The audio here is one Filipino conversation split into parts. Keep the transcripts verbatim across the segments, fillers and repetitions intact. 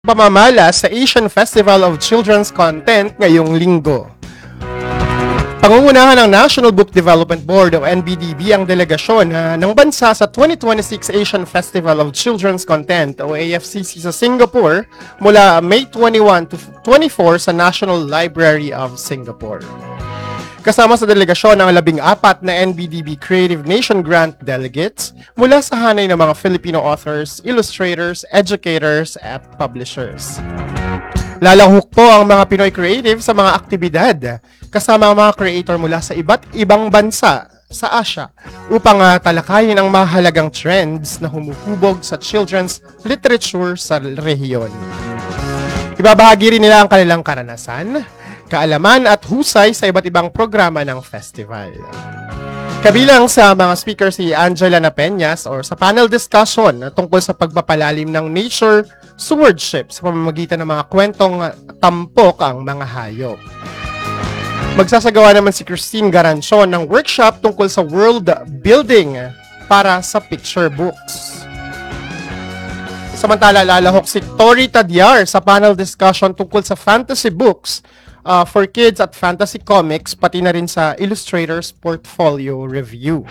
Pamamala sa Asian Festival of Children's Content ngayong linggo. Pangungunahan ng National Book Development Board o N B D B ang delegasyon uh, ng bansa sa twenty twenty-six Asian Festival of Children's Content o A F C C sa Singapore mula May twenty-one to twenty-four sa National Library of Singapore. Kasama sa delegasyon ang labing apat na N B D B Creative Nation Grant delegates mula sa hanay ng mga Filipino authors, illustrators, educators, at publishers. Lalahok po ang mga Pinoy creative sa mga aktibidad kasama ang mga creator mula sa iba't ibang bansa sa Asia upang uh, talakayin ang mahalagang trends na humuhubog sa children's literature sa rehiyon. Ibabahagi rin nila ang kanilang karanasan, kaalaman at husay sa iba't ibang programa ng festival. Kabilang sa mga speaker si Angela Napeñas or sa panel discussion tungkol sa pagpapalalim ng nature stewardship sa pamamagitan ng mga kwentong tampok ang mga hayop. Magsasagawa naman si Christine Garancion ng workshop tungkol sa world building para sa picture books. Samantala, lalahok si Tori Tadyar sa panel discussion tungkol sa fantasy books uh, for kids at fantasy comics, pati na rin sa Illustrators Portfolio Review.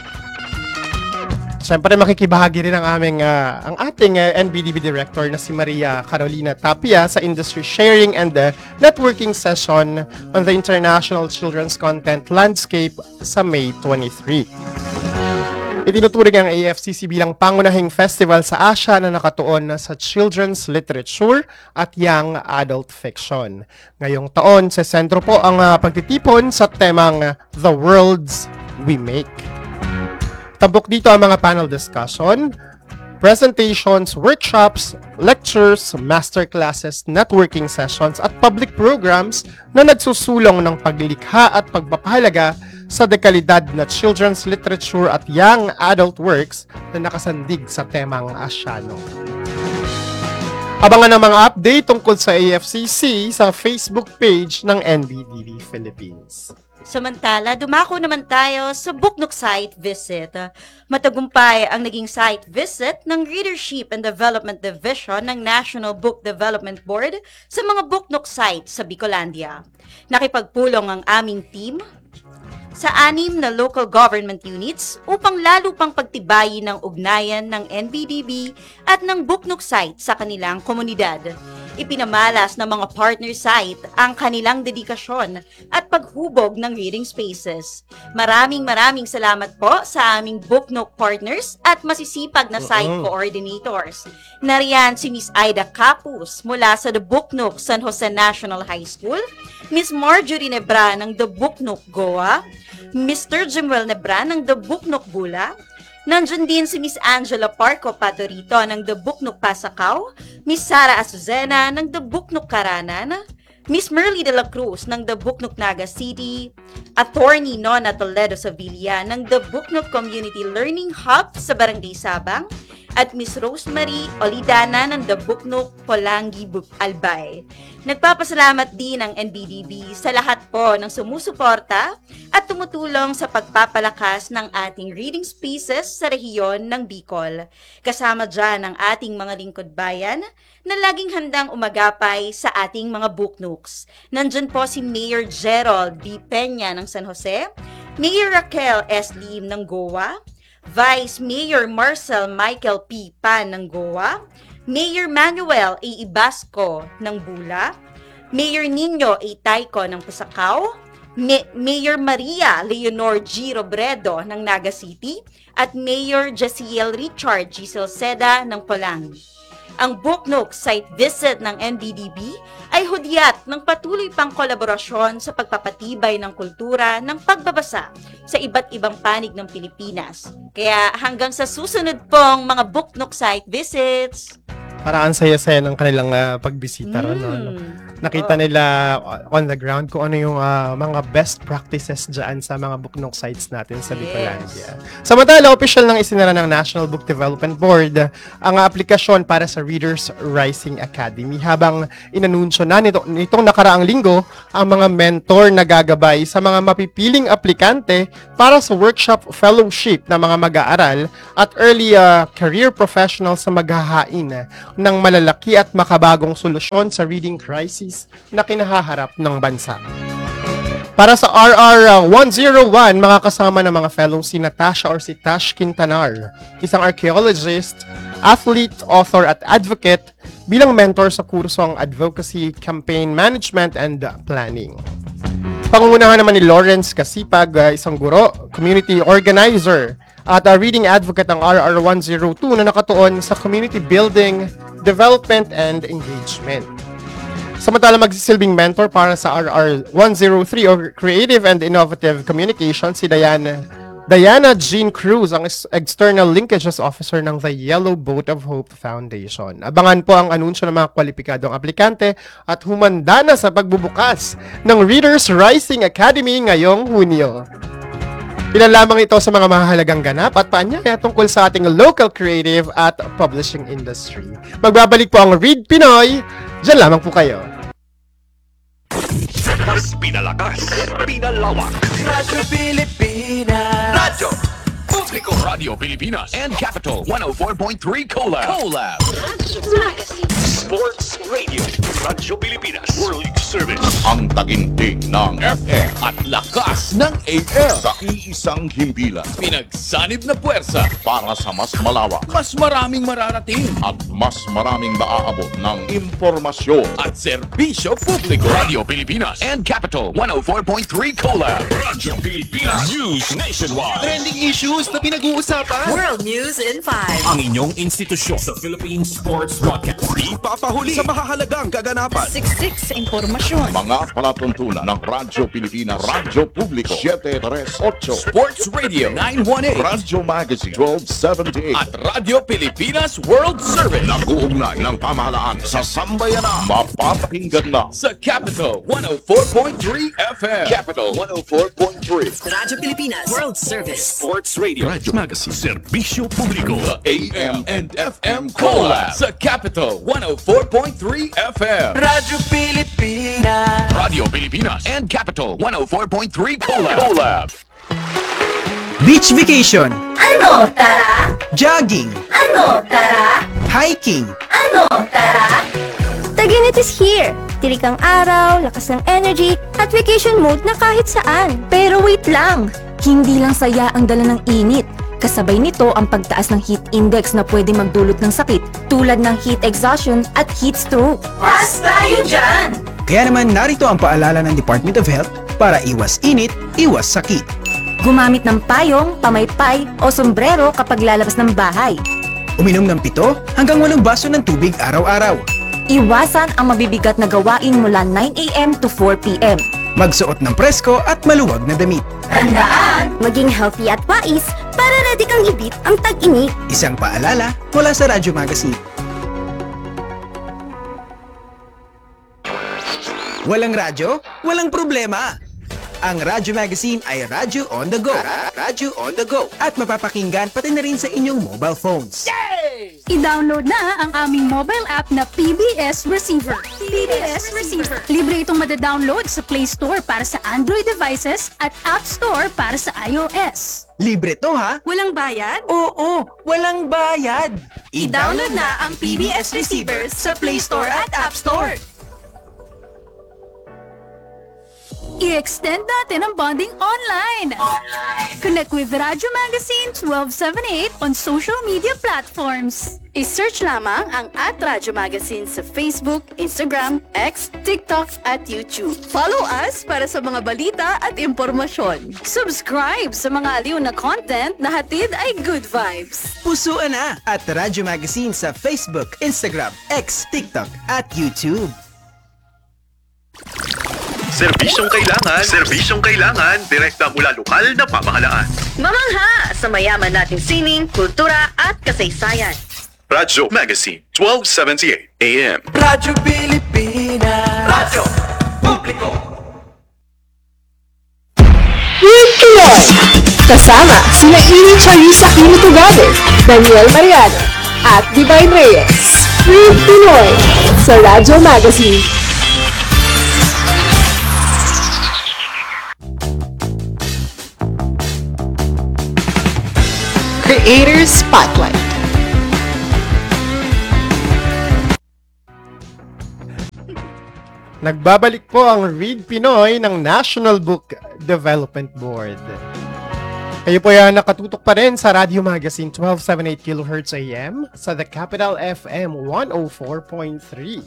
Siyempre, makikibahagi rin ang aming, uh, ang ating uh, N B D B Director na si Maria Carolina Tapia sa Industry Sharing and the Networking Session on the International Children's Content Landscape sa May twenty-third. Itinuturing ang A F C C bilang pangunahing festival sa Asia na nakatuon sa children's literature at young adult fiction. Ngayong taon, sa sentro po ang uh, pagtitipon sa temang uh, The Worlds We Make. Tabok dito ang mga panel discussion, presentations, workshops, lectures, masterclasses, networking sessions at public programs na nagsusulong ng paglikha at pagpapahalaga sa dekalidad na children's literature at young adult works na nakasandig sa temang Asyano. Abangan ang mga update tungkol sa A F C C sa Facebook page ng N B D B Philippines. Samantala, dumako naman tayo sa Booknook site visit. Matagumpay ang naging site visit ng Readership and Development Division ng National Book Development Board sa mga Booknook sites sa Bicolandia. Nakipagpulong ang aming team sa anim na local government units upang lalo pang pagtibayin ng ugnayan ng N B D B at ng Booknook site sa kanilang komunidad. Ipinamalas ng mga partner site ang kanilang dedikasyon at paghubog ng reading spaces. Maraming maraming salamat po sa aming Booknook partners at masisipag na site uh-huh. coordinators. Nariyan si Miss Aida Capus mula sa The Booknook San Jose National High School, Miss Marjorie Nebra ng The Booknook Goa, Mister Jimwell Nebra ng The Booknook Bula, nandiyan din si Miss Angela Parco Patorito ng The Booknook Pasacao, Miss Sara Azucena ng The Booknook Karanan, Miss Merly de la Cruz ng The Booknook Naga City, Attorney Nona Toledo Sevilla ng The Booknook Community Learning Hub sa Barangay Sabang, at Miss Rosemary Olidana ng The Booknook Polangi Albay. Nagpapasalamat din ang N B D B sa lahat po ng sumusuporta at tumutulong sa pagpapalakas ng ating reading spaces sa rehiyon ng Bicol. Kasama dyan ang ating mga lingkod bayan na laging handang umagapay sa ating mga booknooks. Nandyan po si Mayor Gerald B. Peña ng San Jose, Mayor Raquel S. Lim ng Goa, Vice Mayor Marcel Michael P. Pan ng Goa, Mayor Manuel A. Ibasco ng Bula, Mayor Nino A. Tayco ng Pusakaw, Ma- Mayor Maria Leonor G. Robredo ng Naga City, at Mayor Jessiel Richard G. Salceda ng Polangi. Ang Booknook site visit ng N B D B ay hudyat ng patuloy pang kolaborasyon sa pagpapatibay ng kultura ng pagbabasa sa iba't ibang panig ng Pilipinas. Kaya hanggang sa susunod pong mga Booknook site visits. Parang saya-saya ng kanilang uh, pagbisita. Mm. No? Nakita oh. nila on the ground kung ano yung uh, mga best practices dyan sa mga Booknook sites natin sa Bicolandia. Yes. Samantala, official nang isinara ng National Book Development Board ang aplikasyon para sa Readers Rising Academy habang inanunsyo na nito, nitong nakaraang linggo ang mga mentor na gagabay sa mga mapipiling aplikante para sa workshop fellowship na mga mag-aaral at early uh, career professionals sa maghahain ng malalaki at makabagong solusyon sa reading crisis na kinahaharap ng bansa. Para sa R R one oh one, makakasama ng mga fellow si Natasha or si Tash Quintanar, isang archaeologist, athlete, author at advocate bilang mentor sa kursong Advocacy, Campaign Management and Planning. Pangungunahan naman ni Lawrence Kasipag, uh, isang guro, community organizer, at a reading advocate ng R R one oh two na nakatuon sa community building, development, and engagement. Samantala magsisilbing mentor para sa R R one oh three or Creative and Innovative Communication si Diana Diana Jean Cruz, ang External Linkages Officer ng The Yellow Boat of Hope Foundation. Abangan po ang anunsyo ng mga kwalipikadong aplikante at humanda na sa pagbubukas ng Readers Rising Academy ngayong Hunyo. Ilan lamang ito sa mga mahalagang ganap at paanyaya tungkol sa ating local creative at publishing industry. Magbabalik po ang Read Pinoy. Diyan lamang po kayo. Mas pinalakas, pinalawak. Radyo Pilipinas. Radyo Publiko. Radio Pilipinas and Capital one oh four point three Collab. Collab. Sports Radio. Radyo Pilipinas. World Service. Ang taginting ng F M at lakas ng A M. sa iisang himpilan Pinagsanib na puwersa. para sa mas malawak Mas maraming mararating. at mas maraming maaabot ng impormasyon. At serbisyo publiko. Radio Pilipinas and Capital one oh four point three Collab. Radyo Pilipinas. News Nationwide. Trending issues na pinag-uusapan. World News in five. Ang inyong institusyon sa Philippine Sports Broadcast. Di papahuli sa mahahalagang kaganapan. Siksik sa impormasyon. Mga palatuntunan ng Radyo Pilipinas, Radyo Publiko seven thirty-eight, Sports Radio nine eighteen. Radyo Magazine twelve seventy-eight, At Radio Pilipinas World Service. nag-uugnay ng pamahalaan sa sambayanan. Mapapakinggan na Sa Capital one oh four point three F M. Capital one oh four point three, Radyo Pilipinas World Service. Sports Radio. Radyo Magazine. Serbisyo Publiko. The A M and F M Collab. Sa Capital one oh four point three F M. Radyo Pilipinas. Radio Pilipinas and Capital one oh four point three Collab. Collab. Beach vacation, Ano, tara? jogging, Ano, tara? hiking, Ano, tara? Taginit is here. Tirik ang araw, lakas ng energy, at vacation mode na kahit saan. Pero wait lang! Hindi lang saya ang dala ng init. Kasabay nito ang pagtaas ng heat index na pwede magdulot ng sakit tulad ng heat exhaustion at heat stroke. Pas tayo dyan! kaya naman narito ang paalala ng Department of Health para iwas init, iwas sakit. Gumamit ng payong, pamaypay o sombrero kapag lalabas ng bahay. Uminom ng pito hanggang walong baso ng tubig araw-araw. Iwasan ang mabibigat na gawain mula nine a m to four p m Magsuot ng presko at maluwag na damit. Tandaan! Maging healthy at wais para ready kang ibit ang tag-init. Isang paalala mula sa Radyo Magazine. Walang radyo? Walang problema! Ang Radyo Magazine ay Radyo on the go. Radyo on the go. At mapapakinggan pati na rin sa inyong mobile phones. I-download na ang aming mobile app na P B S Receiver. P B S Receiver. Libre itong madadownload sa Play Store para sa Android devices at App Store para sa iOS. Libre to ha? Walang bayad? Oo, walang bayad. I-download na ang P B S Receiver sa Play Store at App Store. I-extend natin ang bonding online. Connect with Radyo Magazine twelve seventy-eight on social media platforms. I-search lamang ang at Radyo Magazine sa Facebook, Instagram, X, TikTok at YouTube. Follow us para sa mga balita at impormasyon. Subscribe sa mga aliw na content na hatid ay good vibes. Pusuan na at Radyo Magazine sa Facebook, Instagram, X, TikTok at YouTube. Serbisyong kailangan, serbisyong kailangan, direkta mula lokal na pamahalaan. Mamangha sa mayaman nating sining, kultura at kasaysayan. Radyo Magazine twelve seventy-eight A M. Radyo Pilipinas. Radyo Publiko. Kasama sina Iri Charissa Quimutugade, Daniel Mariano at Divine Reyes. Read Pinoy sa Radyo Magazine. Creators Spotlight. Nagbabalik po ang Read Pinoy ng National Book Development Board. Kayo po yan nakatutok pa rin sa Radio Magazine twelve seventy-eight kilohertz A M sa The Capital F M one oh four point three.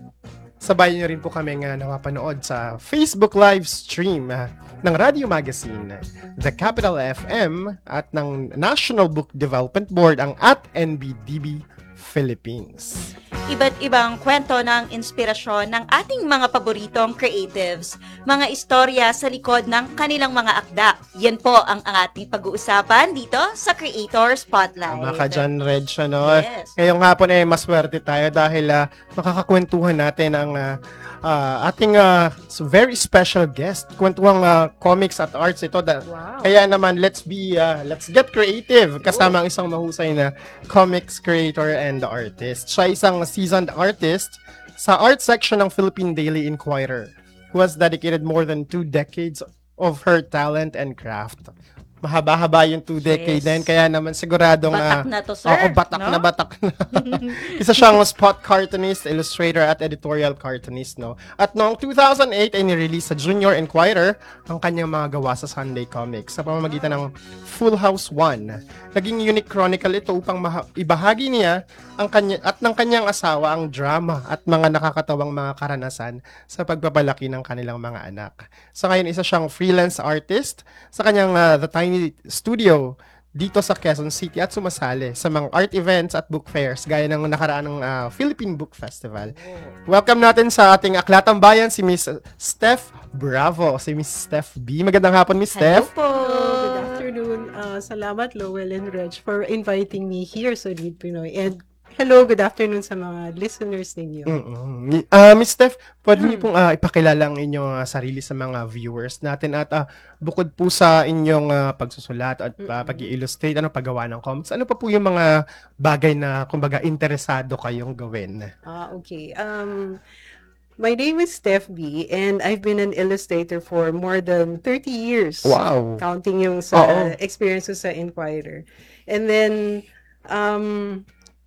Sabay niyo rin po kami nga napapanood sa Facebook live stream ah, ng Radio Magazine, The Capital F M at ng National Book Development Board ang at N B D B Philippines. Iba't ibang kwento ng inspirasyon ng ating mga paboritong creatives, mga istorya sa likod ng kanilang mga akda. Yan po ang, ang ating pag-uusapan dito sa Creator Spotlight. Tama ka dyan, Reg. Ano? Yes. Ngayong hapon eh, maswerte tayo dahil uh, makakakwentuhan natin ang uh, uh, ating uh, very special guest. Kwentuhang uh, comics at arts ito. Da- Wow. Kaya naman, let's be, uh, let's get creative. Kasama ang isang mahusay na comics creator and artist. Siya isang seasoned artist sa art section ng Philippine Daily Inquirer who has dedicated more than two decades of her talent and craft. Mahaba-haba yung two decades Yes. din, kaya naman siguradong... Batak ah, na to, sir, Oo, batak no? na batak na. Isa siyang spot cartoonist, illustrator, at editorial cartoonist, no? At noong two thousand eight ay nirelease sa Junior Inquirer ang kanyang mga gawa sa Sunday Comics sa pamamagitan ng Full House one. Naging unique chronicle ito upang maha- ibahagi niya ang kanya at ng kanyang asawa ang drama at mga nakakatawang mga karanasan sa pagpapalaki ng kanilang mga anak. Sa ngayon, isa siyang freelance artist sa kanyang uh, The Tiny Studio dito sa Quezon City at sumasali sa mga art events at book fairs gaya ng nakaraang uh, Philippine Book Festival. Welcome natin sa ating Aklatang Bayan si Miss Steph Bravo, si Miss Steph B. Magandang hapon, Miss Hello Steph. po. Good afternoon. Uh, salamat, Lowell and Reg, for inviting me here sa Read Pinoy. And hello, good afternoon sa mga listeners ninyo. Mm-mm. Uh, Miss Steph, pwede niyo pong uh, ipakilala ang inyong uh, sarili sa mga viewers natin at uh, bukod po sa inyong uh, pagsusulat at uh, pag-i-illustrate, ano, paggawa ng comics, ano pa po yung mga bagay na, kumbaga, interesado kayong gawin? Ah, okay. Um, my name is Steph B. and I've been an illustrator for more than thirty years. Wow. Counting yung sa Oo. uh, experiences sa Inquirer. And then, um,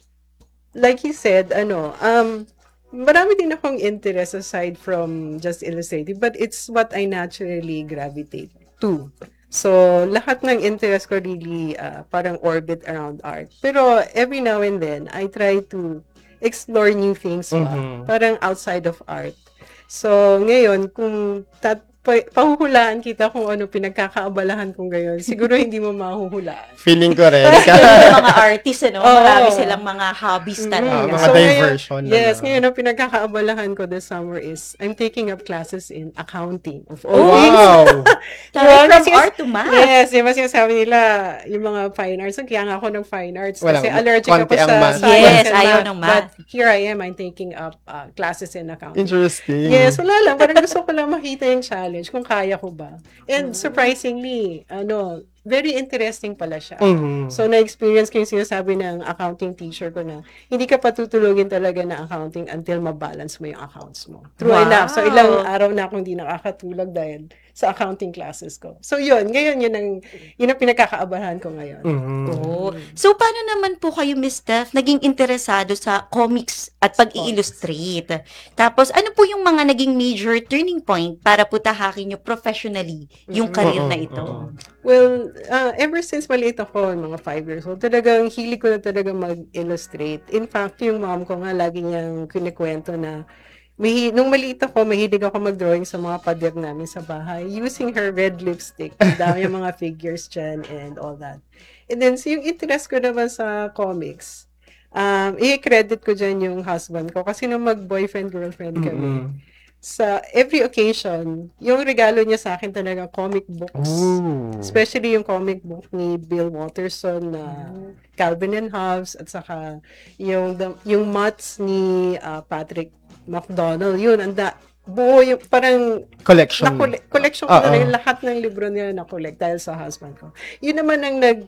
like you said, ano, um, marami din akong interest aside from just illustrating, but it's what I naturally gravitate to. So, lahat ng interest ko really uh, parang orbit around art. Pero every now and then, I try to explore new things pa, Mhm. parang outside of art. So, ngayon, kung tat pa- pahuhulaan kita kung ano pinagkakaabalahan kong gayon, siguro hindi mo mahuhulaan. Feeling ko rin. Yung mga artists, ano, Oo. marami silang mga hobbies Mm. talaga. Ah, mga So, ngayon- diversion. Yes, ano. ngayon ang pinagkakaabalahan ko this summer is I'm taking up classes in accounting of all Oh, things. wow! Tayo Diba? from Kasi- art to math. Yes, di ba sinasabi nila, yung mga fine arts, so kaya nga ako ng fine arts Walang- kasi allergic ako konti ang sa math. science Yes, and ayaw math. ng math. But here I am, I'm taking up uh, classes in accounting. Interesting. Yes, wala lang. Parang gusto ko lang makita yung challenge, kung kaya ko ba. And surprisingly, ano, very interesting pala siya. Mhm. So, na-experience ko yung sinasabi ng accounting teacher ko na hindi ka patutulugin talaga na accounting until mabalance mo yung accounts mo. True Wow. enough. So, ilang araw na akong hindi nakakatulog dahil sa accounting classes ko. So, yun. Ngayon, yun ang, yun ang pinagkakaabahan ko ngayon. Mhm. Oh. So, paano naman po kayo, Miss Steph, naging interesado sa comics at pag-i-illustrate? Tapos, ano po yung mga naging major turning point para po tahakin nyo professionally yung career na ito? Well, uh, ever since maliit ako, mga five years old, talagang hilig ko na talaga mag-illustrate. In fact, yung mom ko nga lagi niyang kinikwento na mahi- nung maliit ako, mahilig ako mag-drawing sa mga pader namin sa bahay using her red lipstick. Ang dami yung mga figures dyan and all that. And then, so yung interest ko naman sa comics, um, i-credit ko dyan yung husband ko kasi nung mag-boyfriend-girlfriend kami, Mhm. sa every occasion, yung regalo niya sa akin talaga comic books. Ooh. Especially yung comic book ni Bill Watterson na Calvin and Hobbes at saka yung the- yung Mutts ni uh, Patrick McDonald. Yun, anda buo yung parang Collection. na collection ko Oo. na rin lahat ng libro niya na collect dahil sa husband ko. Yun naman ang nag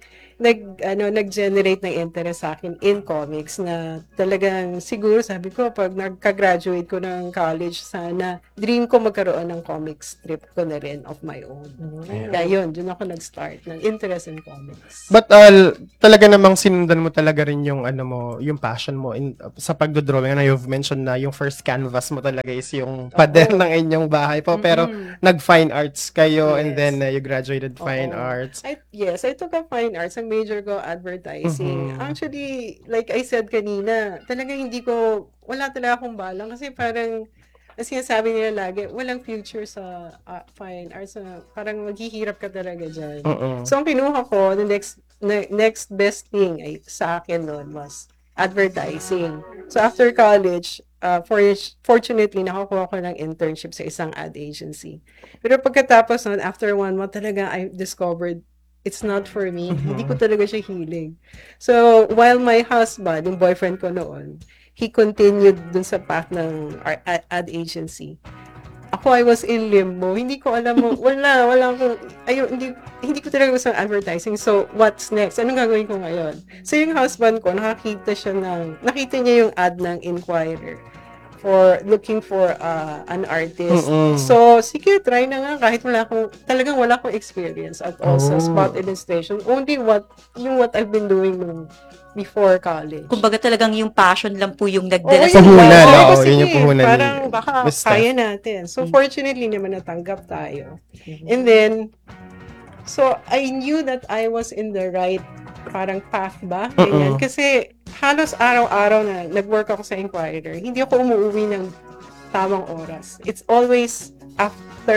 nag ano nag-generate ng interest sa akin in comics na talagang siguro sabi ko pag nagka-graduate ko ng college sana dream ko magkaroon ng comic strip ko na rin of my own. Kaya yun, dun ako nag-start ng interest in comics. But uh, talaga namang sinundan mo talaga rin yung ano mo, yung passion mo in, sa pagdodrawing na you've mentioned na yung first canvas mo talaga is yung pader ng inyong bahay po. Pero Mm-mm. nag-fine arts kayo and Yes. then uh, you graduated fine Oo. arts. I, yes, I took a fine arts. Ang major ko, advertising. Mhm. Actually, like I said kanina, talaga hindi ko, wala talaga akong balang kasi parang, ang sinasabi nila lagi, walang future sa uh, fine arts. Na parang maghihirap ka talaga dyan. Oo. So, ang kinuha ko, the next ne- next best thing ay, sa akin noon was advertising. So, after college, uh, for, fortunately, nakakuha ko ng internship sa isang ad agency. Pero pagkatapos nun, after one month, talaga I discovered it's not for me. Hindi ko talaga siya hilig. So, while my husband, yung boyfriend ko noon, he continued dun sa path ng ar- ad, ad agency. Ako, I was in limbo. Hindi ko alam mo, wala, wala akong, ayun, hindi, hindi ko talaga gusto ng advertising. So, what's next? Anong gagawin ko ngayon? So, yung husband ko, nakakita siya ng, nakita niya yung ad ng Inquirer for looking for uh, an artist. Mm-mm. So, sige, try na nga kahit wala akong, talagang wala akong experience at all sa Oh. spot illustration. Only what, yung what I've been doing nung before college. Kumbaga talagang yung passion lang po yung Oo, nagdala yun sa Puhunan, lang. oo, Oo, yun sige, yung puhunan ni parang baka Miss Steph. kaya natin. So, fortunately naman natanggap tayo. And then, so, I knew that I was in the right parang path ba? Ganyan. Mm-mm. Kasi halos araw-araw na nag-work ako sa Inquirer, hindi ako umuwi ng tamang oras. It's always after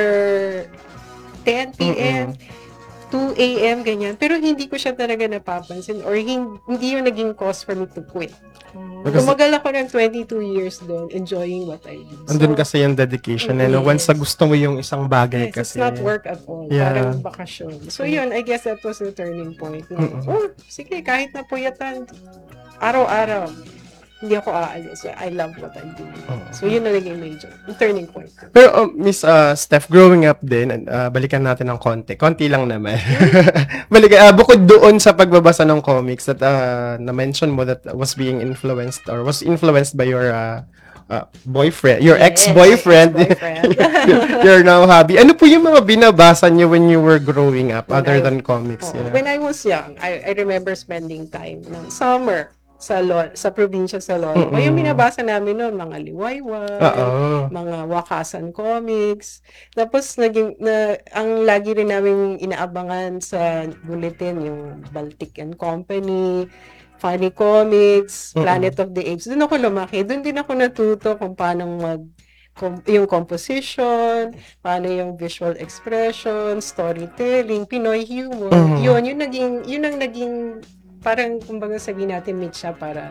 ten p.m., two a.m., ganyan. Pero hindi ko siya talaga napapansin or hin- hindi yung naging cause for me to quit. Because- Tumagal ako ng twenty-two years doon, enjoying what I do. Andun kasi yung dedication. Eh, no? yes. Once sa gusto mo yung isang bagay Yes, kasi. it's not work at all. Yeah. Parang bakasyon. So yun, I guess that was the turning point. Na, Mm-mm. oh, sige, kahit na puyatan, araw-araw, hindi ako aalis. I love what I do. So yun na naging major. Yung turning point. Pero uh, Miss uh, Steph, growing up din, uh, balikan natin ng konti. Konti lang naman. balikan, uh, bukod doon sa pagbabasa ng comics that uh, na-mention mo that was being influenced or was influenced by your uh, uh, boyfriend, your Yes, ex-boyfriend, my ex-boyfriend. your now hobby. Ano po yung mga binabasa niyo when you were growing up When other I- than comics? Oo. Yeah. When I was young, I, I remember spending time ng summer sa lo- sa probinsya sa Lolo. Mm-mm. Yung binabasa namin noon, mga liwayway, Oo. mga wakasan comics. Tapos naging na ang lagi rin namin inaabangan sa bulletin yung Baltic and Company, Funny Comics, Mm-mm. Planet of the Apes. Doon ako lumaki. Doon din ako natuto kung paano mag com- yung composition, paano yung visual expression, storytelling, Pinoy humor. Mhm. Yun, yun naging yun ang naging parang kumbaga sabihin natin meet siya para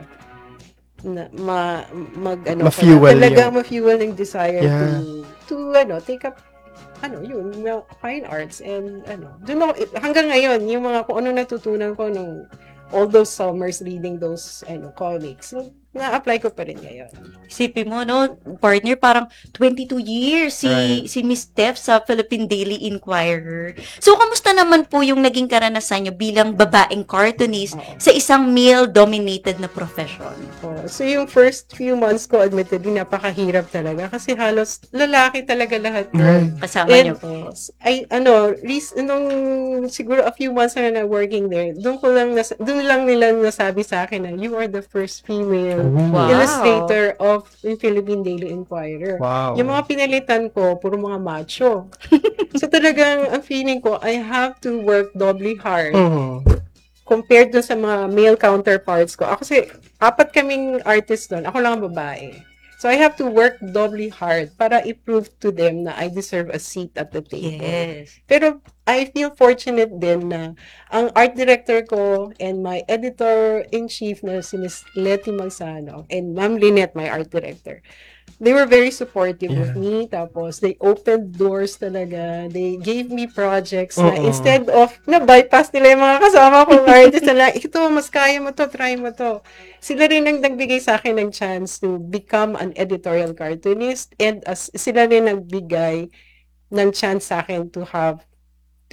na, ma, mag ano Ma-fuel pala, talaga yung- ma-fuel ng desire Yeah. to to ano take up ano yun mga fine arts and ano doon ako, hanggang ngayon yung mga kung ano natutunan ko nung all those summers reading those ano comics na-apply ko pa rin ngayon. Isipin mo, no, partner, parang twenty-two years si Right. si Miss Steph sa Philippine Daily Inquirer. So, kamusta naman po yung naging karanasan nyo bilang babaeng cartoonist Oo. sa isang male-dominated na profession? Oh, so yung first few months ko admittedly napakahirap talaga kasi halos lalaki talaga lahat doon. Kasama And nyo po. ay ano, ris- nung siguro a few months na na working there, doon ko lang nas- doon lang nila nasabi sa akin na you are the first female Wow. illustrator of the Philippine Daily Inquirer. Wow. Yung mga pinalitan ko, puro mga macho. So talagang ang feeling ko, I have to work doubly hard Mhm. compared dun sa mga male counterparts ko. Ako kasi, apat kaming artist doon. Ako lang ang babae. So, I have to work doubly hard para i-prove to them na I deserve a seat at the table. Yes. Pero, I feel fortunate din na ang art director ko and my editor-in-chief na si Miss Letty Magsano and Ma'am Lynette, my art director, they were very supportive of Yeah. me. Tapos, they opened doors talaga. They gave me projects na Oo. instead of na-bypass nila yung mga kasama kong artist na lang, ito, mas kaya mo to, try mo to. Sila rin ang nagbigay sa akin ng chance to become an editorial cartoonist and as, sila rin nagbigay ng chance sa akin to have to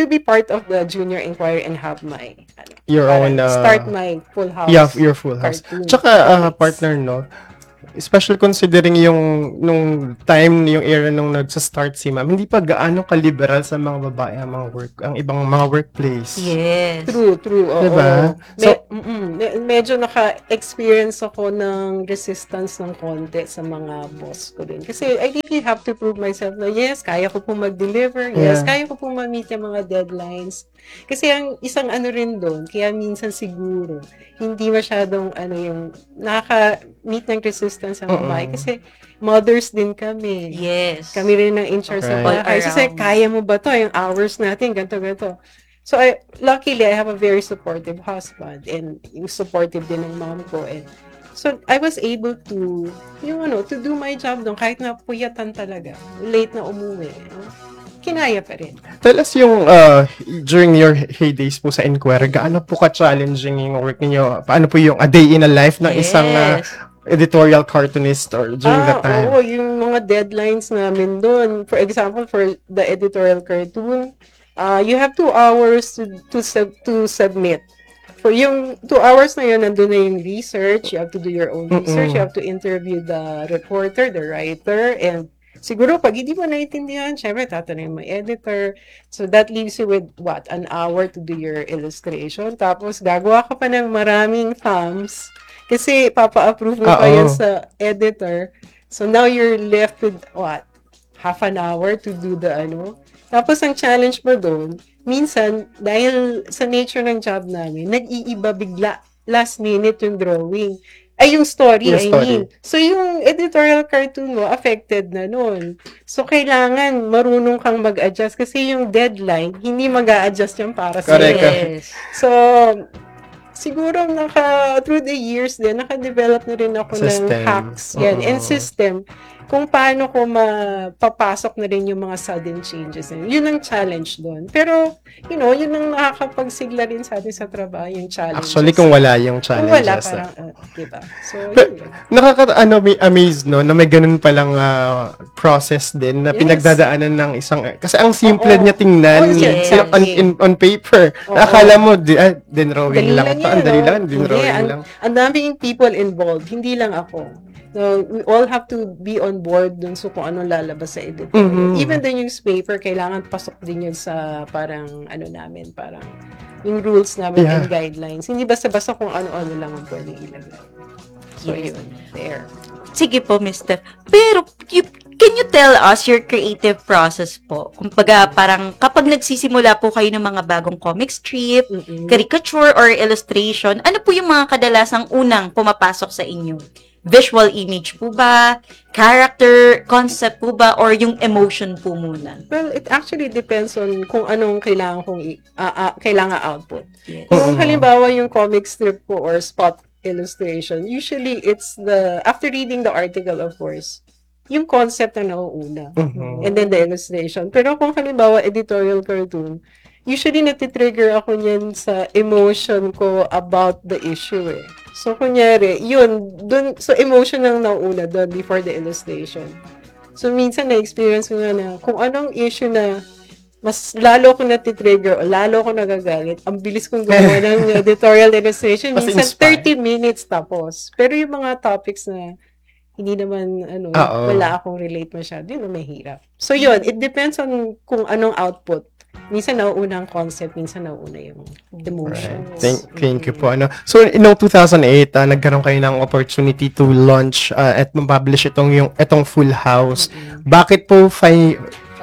to be part of the Junior Inquiry and have my ano, Your parang own, uh, start my Full House. Yeah, your Full House. cartoon Tsaka, uh, comics. partner, no? Especially considering yung nung time, yung era nung nagsa-start si ma'am, hindi pa gaano ka-liberal sa mga babae ang mga work, ang ibang mga workplace. Yes. True, true. Oo. Diba? Me- So- mm-mm. Me- medyo naka-experience ako ng resistance ng konti sa mga boss ko din. Kasi I really have to prove myself na yes, kaya ko pong mag-deliver. Yes, Yeah. kaya ko pong ma-meet yung mga deadlines. Kasi ang isang ano rin doon, kaya minsan siguro, hindi masyadong ano yung nakaka-meet ng resistance ang babae. Mm-mm. Kasi mothers din kami. Yes. Kami rin ang in charge sa Right. bahay. All Kasi around. kaya mo ba to? Yung hours natin, ganito, ganito. So, I, luckily, I have a very supportive husband and yung supportive din ng mom ko. And so, I was able to, yung ano, to do my job doon kahit na puyatan talaga. Late na umuwi. Kinaya pa rin. Tell us yung, uh, during your heydays po sa Inquirer, gaano po ka-challenging yung work niyo? Paano po yung a day in a life ng isang uh, Yes. editorial cartoonist or during that time? Oo, yung mga deadlines namin doon. For example, for the editorial cartoon, uh, you have two hours to to, sub, to submit. For yung two hours na yun, nandun na yung research. You have to do your own research. Mm-mm. You have to interview the reporter, the writer, and siguro, pag hindi mo naintindihan, syempre, tatanungin mo editor. So, that leaves you with, what, an hour to do your illustration. Tapos, gagawa ka pa ng maraming thumbs. Kasi, papa-approve mo pa Oo. yan sa editor. So, now you're left with, what, half an hour to do the, ano. Tapos, ang challenge mo doon, minsan, dahil sa nature ng job namin, nag-iiba bigla, last minute yung drawing. Ay, yung story, Yung I story. mean. So, yung editorial cartoon mo, affected na nun. So, kailangan marunong kang mag-adjust kasi yung deadline, hindi mag-a-adjust yan para sa Correct. Yes. So, siguro naka, through the years din, naka-develop na rin ako ng System. hacks. Yan, Oo. and system kung paano ko mapapasok na rin yung mga sudden changes. Yun ang challenge doon. Pero, you know, yun ang nakakapagsigla rin sa atin sa trabaho, yung challenges. Actually, kung wala yung Kung wala, challenges. parang, uh, diba? So, Pero, yun yun. nakaka ano may amaze no na may ganun palang ah, process din na Yes. pinagdadaanan ng isang kasi ang simple Oo. niya tingnan Oo, yes. sila on, in, on paper. Oo. Akala mo di, ah, dinrawing Dali lang lang to, yan, ang dali no? lang, dinrawing Hindi, ang, lang. ang daming people involved, hindi lang ako. So, we all have to be on board dun sa kung anong lalabas sa editorial. Mhm. Even the newspaper, kailangan pasok din yun sa parang, ano namin, parang yung rules namin Yeah. and guidelines. Hindi basta-basta kung ano-ano lang ang pwede ilagay. So, Yes. yun. There. Sige po, Mister Pero, you, can you tell us your creative process po? Kumbaga, parang kapag nagsisimula po kayo ng mga bagong comic strip, Mm-mm. caricature, or illustration, ano po yung mga kadalasang unang pumapasok sa inyo? Visual image po ba? Character, concept po ba? Or yung emotion po muna? Well, it actually depends on kung anong kailangan kong i- ah, ah, kailangan output. Yes. Kung halimbawa yung comic strip ko or spot illustration, usually it's the, after reading the article of course, yung concept na nauuna. Mhm. And then the illustration. Pero kung halimbawa editorial cartoon, usually natitrigger ako niyan sa emotion ko about the issue eh. So, kunyari, yun, dun, so emotion ang nauna doon before the illustration. So, minsan na-experience ko nga na kung anong issue na mas lalo ko natitrigger o lalo ko nagagalit, ang bilis kong gumawa ng editorial illustration. Mas Minsan, inspire. thirty minutes tapos. Pero yung mga topics na hindi naman, ano, Oo. wala akong relate masyado, yun ang mahirap. So, yun, it depends on kung anong output. Minsan nauuna ang concept, minsan nauuna yung emotions. Right. Thank, thank you po. Ano. So, noong two thousand eight, ah, nagkaroon kayo ng opportunity to launch ah, at publish itong, yung, itong Full House. Bakit po fi-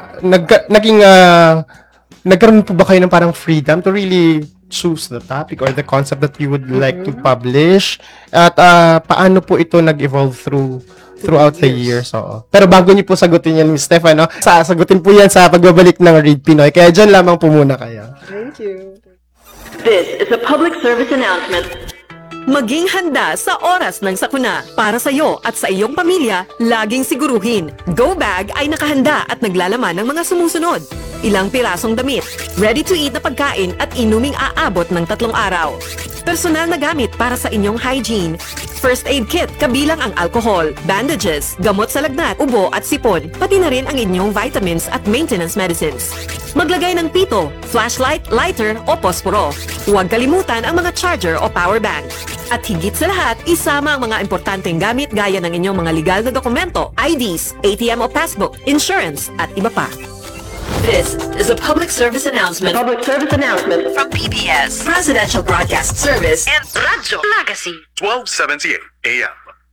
nag, naging, ah, nagkaroon po ba kayo ng parang freedom to really choose the topic or the concept that you would like to publish? At ah, paano po ito nag-evolve through throughout the years? Oo. Pero bago niyo po sagutin yan, Miss Stefano, sasagutin po yan sa pagbabalik ng Read Pinoy. Kaya dyan lamang po muna kayo. Thank you. This is a public service announcement. Maging handa sa oras ng sakuna. Para sa iyo at sa iyong pamilya, laging siguruhin. Go Bag ay nakahanda at naglalaman ng mga sumusunod. Ilang pirasong damit, ready-to-eat na pagkain at inuming aabot ng tatlong araw. Personal na gamit para sa inyong hygiene, First aid kit kabilang ang alcohol, bandages, gamot sa lagnat, ubo at sipon, pati na rin ang inyong vitamins at maintenance medicines. Maglagay ng pito, flashlight, lighter o posporo. Huwag kalimutan ang mga charger o power bank. At higit sa lahat, isama ang mga importanteng gamit gaya ng inyong mga legal na dokumento, I Ds, A T M o passbook, insurance at iba pa. This is a public service announcement. Public service announcement from P B S, Presidential Broadcast Service, And Radyo Magazine. twelve seventy-eight A M.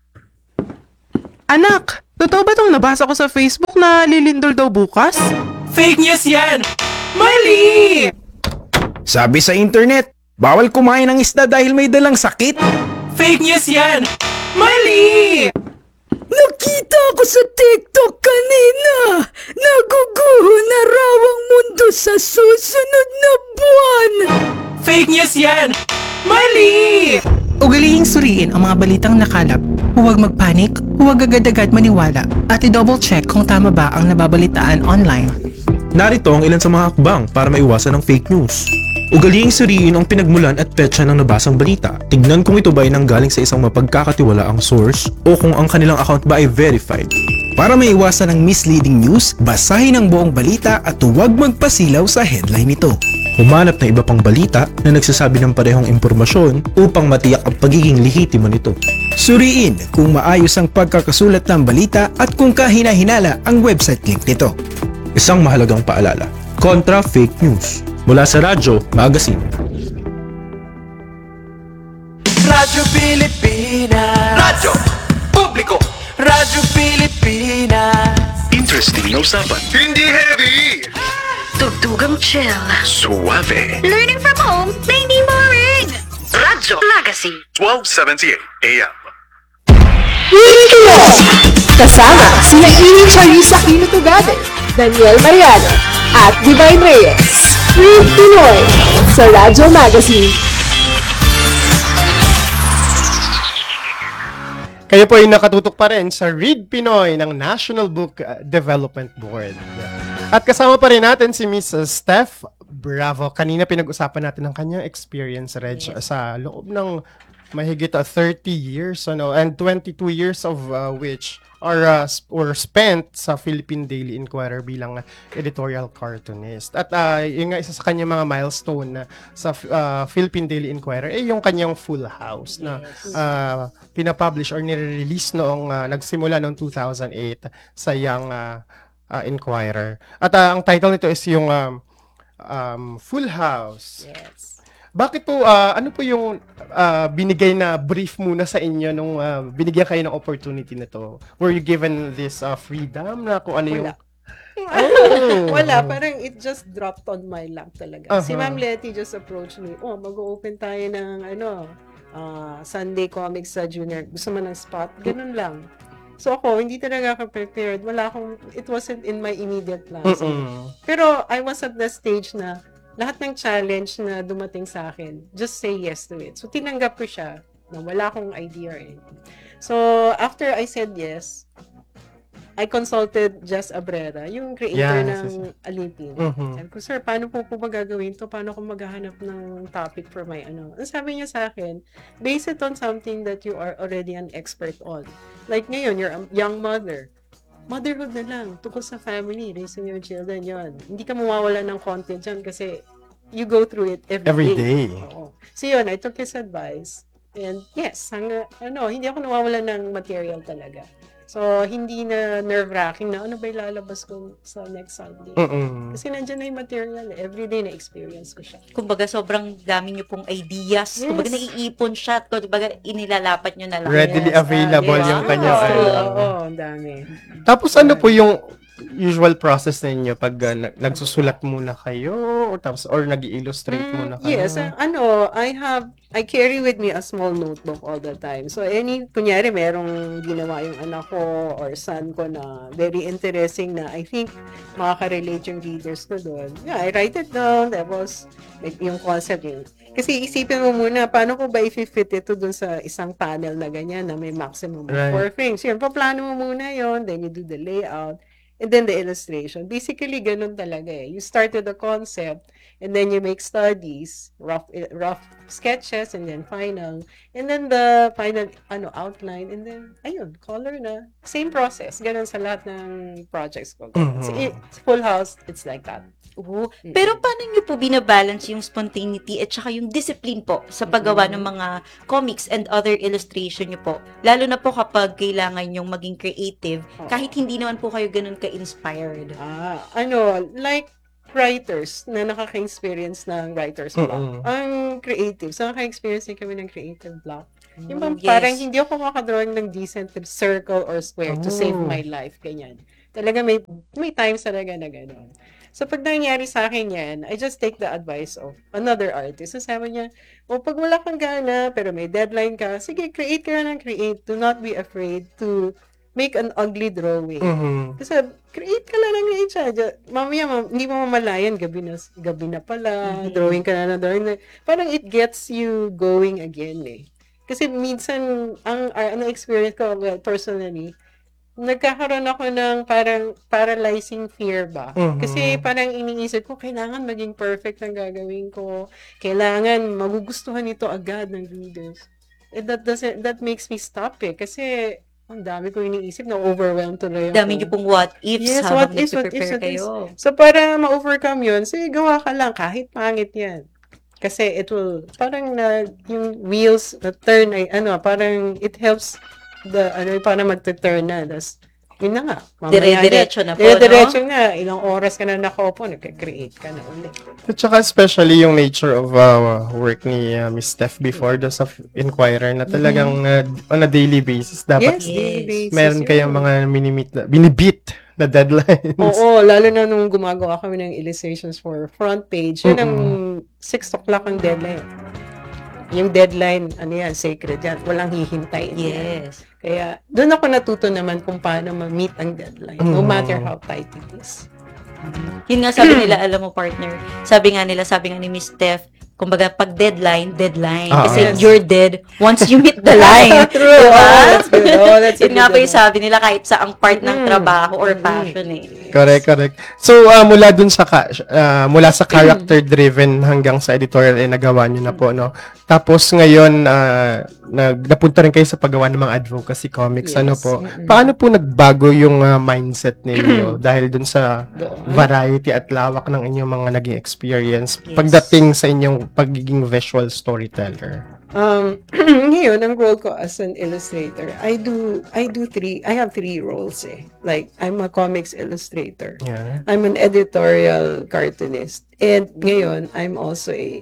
Anak, totoo ba itong nabasa ko sa Facebook na lilindol daw bukas? Fake news yan! Mali! Sabi sa internet, bawal kumain ng isda dahil may dalang sakit. Fake news yan! Mali! Nakita ko sa TikTok kanina. Naguguho na raw ang mundo sa susunod na buwan. Fake news yan! Mali! Ugalihing suriin ang mga balitang nakalap. Huwag magpanik, huwag agad-agad maniwala, at i-double check kung tama ba ang nababalitaan online. Narito ang ilan sa mga hakbang para maiwasan ang fake news. Ugalihing suriin ang pinagmulan at petsa ng nabasang balita. Tignan kung ito ba ay nanggaling sa isang mapagkakatiwalaang source o kung ang kanilang account ba ay verified. Para maiwasan ang misleading news, basahin ang buong balita at huwag magpasilaw sa headline nito. Humanap ng iba pang balita na nagsasabi ng parehong impormasyon upang matiyak ang pagiging lehitimo nito. Suriin kung maayos ang pagkakasulat ng balita at kung kahina-hinala ang website link nito. Isang mahalagang paalala, kontra fake news. Mula sa Radyo Magazine. Radyo Pilipinas. Radyo Publiko. Radyo Pilipinas. Interesting na usapan. Hindi heavy. Tugtugang chill. Suave. Learning from home na hindi boring. Radyo Magazine. twelve seventy-eight A M. Kasama sina Iring Charissa Quino-Tugade, Daniel Mariano, at Divine Reyes. Read Pinoy sa Radyo Magazine. Kayo po ay nakatutok pa rin sa Read Pinoy ng National Book Development Board. At kasama pa rin natin si Miss Steph Bravo. Kanina pinag-usapan natin ang kanyang experience, Reg, yes, sa loob ng mahigit uh, thirty years, ano, and twenty-two years of uh, which are uh, sp- or spent sa Philippine Daily Inquirer bilang uh, editorial cartoonist. At uh, yung nga isa sa kanyang mga milestone na sa uh, Philippine Daily Inquirer ay eh, yung kanyang Full House na uh, pinapublish or nire-release noong uh, nagsimula noong two thousand eight sa Young uh, uh, Inquirer. At uh, ang title nito is yung um, um, Full House. Yes. Bakit po, uh, ano po yung uh, binigay na brief muna sa inyo nung uh, binigyan kayo ng opportunity na to? Were you given this uh, freedom na kung ano yung... Oh. Wala, parang it just dropped on my lap talaga. Uh-huh. Si Ma'am Letty just approached me, oh, mag-open tayo ng ano, uh, Sunday Comics sa Junior. Gusto mo ng spot? Ganun lang. So ako, hindi talaga ako prepared. Wala akong, it wasn't in my immediate plans. Mm-mm. Pero I was at the stage na lahat ng challenge na dumating sa akin, just say yes to it. So, tinanggap ko siya na wala akong idea or anything. So, after I said yes, I consulted Jess Abrera, yung creator Yes, ng yes. Alipin. Mhm. Sabi ko, sir, paano po po ba gagawin to? Paano ko maghahanap ng topic for my ano? Ang sabi niya sa akin, base it on something that you are already an expert on. Like ngayon, you're a young mother. Motherhood na lang, tungkol sa family, raising your children, yon. Hindi ka mawawala ng content dyan kasi you go through it every, Every day. day. Oo. So yun, I took his advice. And yes, hanga, ano, hindi ako nawawala ng material talaga. So, hindi na nerve-wracking na ano ba ilalabas ko sa next Sunday. Mm-mm. Kasi nandiyan na yung material. Everyday na-experience ko siya. Kumbaga, sobrang dami niyo pong ideas. Yes. Kumbaga, naiipon siya. At kumbaga, inilalapat niyo na lang. Readily Yes, available ah, yung yes. kanya. Oo, ano. oo, ang dami. Tapos ano po yung usual process ninyo pag uh, nag- nagsusulat muna kayo or tapos or nag-illustrate muna kayo? Yes, uh, ano, I have, I carry with me a small notebook all the time. So, any, kunyari, merong ginawa yung anak ko or son ko na very interesting na I think makaka-relate yung readers ko doon. Yeah, I write it down, tapos like, yung concept yun. Kasi isipin mo muna, paano ko ba i-fit ito doon sa isang panel na ganyan na may maximum of Right. four frames. Yun, paplano mo muna yon, then you do the layout. and then the illustration. Basically, ganun talaga eh. You start with the concept, and then you make studies, rough rough sketches, and then final. And then the final ano outline, and then, ayun, color na. Same process. Ganun sa lahat ng projects ko. Mhm. So, it's Full House, it's like that. Oo. Pero paano nyo po binabalance yung spontaneity at saka yung discipline po sa paggawa ng mga comics and other illustration nyo po? Lalo na po kapag kailangan yung maging creative, kahit hindi naman po kayo ganun ka-inspired. Ah, ano, like writers na nakaka-experience ng writer's block. Mm-mm. Ang creative. So, nakaka-experience din kami ng creative block. Yung bang yes. parang hindi ako makakadrawing ng decent circle or square to save Oh. my life. Ganyan. Talaga may, may times talaga na gano'n. So, pag nangyari sa akin yan, I just take the advice of another artist. So, sabi niya, o pag wala kang gana, pero may deadline ka, sige, create ka na ng create. Do not be afraid to make an ugly drawing. Mhm. Kasi, create ka lang ng create siya. Diya- Mamaya, ma- hindi mo mamalayan, gabi na, gabi na pala, drawing ka na ng drawing na. Parang it gets you going again eh. Kasi minsan, ang, ang experience ko, well, personally, nagkakaroon ako ng parang paralyzing fear ba? Mhm. Kasi parang iniisip ko, kailangan maging perfect ang gagawin ko. Kailangan magugustuhan ito agad ng readers. And that doesn't, that makes me stop eh. Kasi, ang dami ko iniisip, na-overwhelm tuloy ako. Dami nyo pong what ifs Yes, habang what ifs, what ifs, nagpe-prepare what ifs. kayo. So, para ma-overcome yun, sige, gawa ka lang, kahit pangit yan. Kasi it will, parang na, yung wheels, na turn, ay, ano, parang it helps the, ano, para magte-turn na. Tapos, yun na nga. mamaya Dire-diretso na po, Dire-diretso na. Ilang oras ka na nakaupo, nagka-create ka na ulit. At saka especially yung nature of uh, work ni uh, Miss Steph before doon sa Inquirer na talagang uh, on a daily basis dapat Yes, daily basis meron yun. kayong mga minimit na, binibit na deadlines. Oo, lalo na nung gumagawa kami ng illustrations for front page, yun ang six o'clock ang deadline. Yung deadline, ano yan, sacred yan. Walang hihintayin yan. Yes. Kaya, doon ako natuto naman kung paano ma-meet ang deadline, no Mm. matter how tight it is. Yun nga sabi nila, alam mo partner, sabi nga nila, sabi nga ni Miss Steph, kumbaga pag deadline, deadline. Ah, Kasi yes. you're dead once you hit the line. True. Diba? Oh, that's good. Oh, that's a Yun nga good pa yung one. sabi nila kahit sa ang part ng Mm. trabaho or passion eh. Correct, correct. So, uh, mula dun sa, ka- uh, mula sa character-driven hanggang sa editorial, eh, nagawa nyo na po, no? Tapos, ngayon, uh, nag, napunta rin kayo sa paggawa ng mga advocacy comics, Yes. ano po? Mm-mm. Paano po nagbago yung uh, mindset ninyo dahil dun sa Doon. variety at lawak ng inyong mga naging experience Yes. pagdating sa inyong pagiging visual storyteller? Um, ngayon, ang role ko as an illustrator, I do, I do three, I have three roles eh. Like, I'm a comics illustrator. Yeah. I'm an editorial cartoonist. And ngayon, I'm also a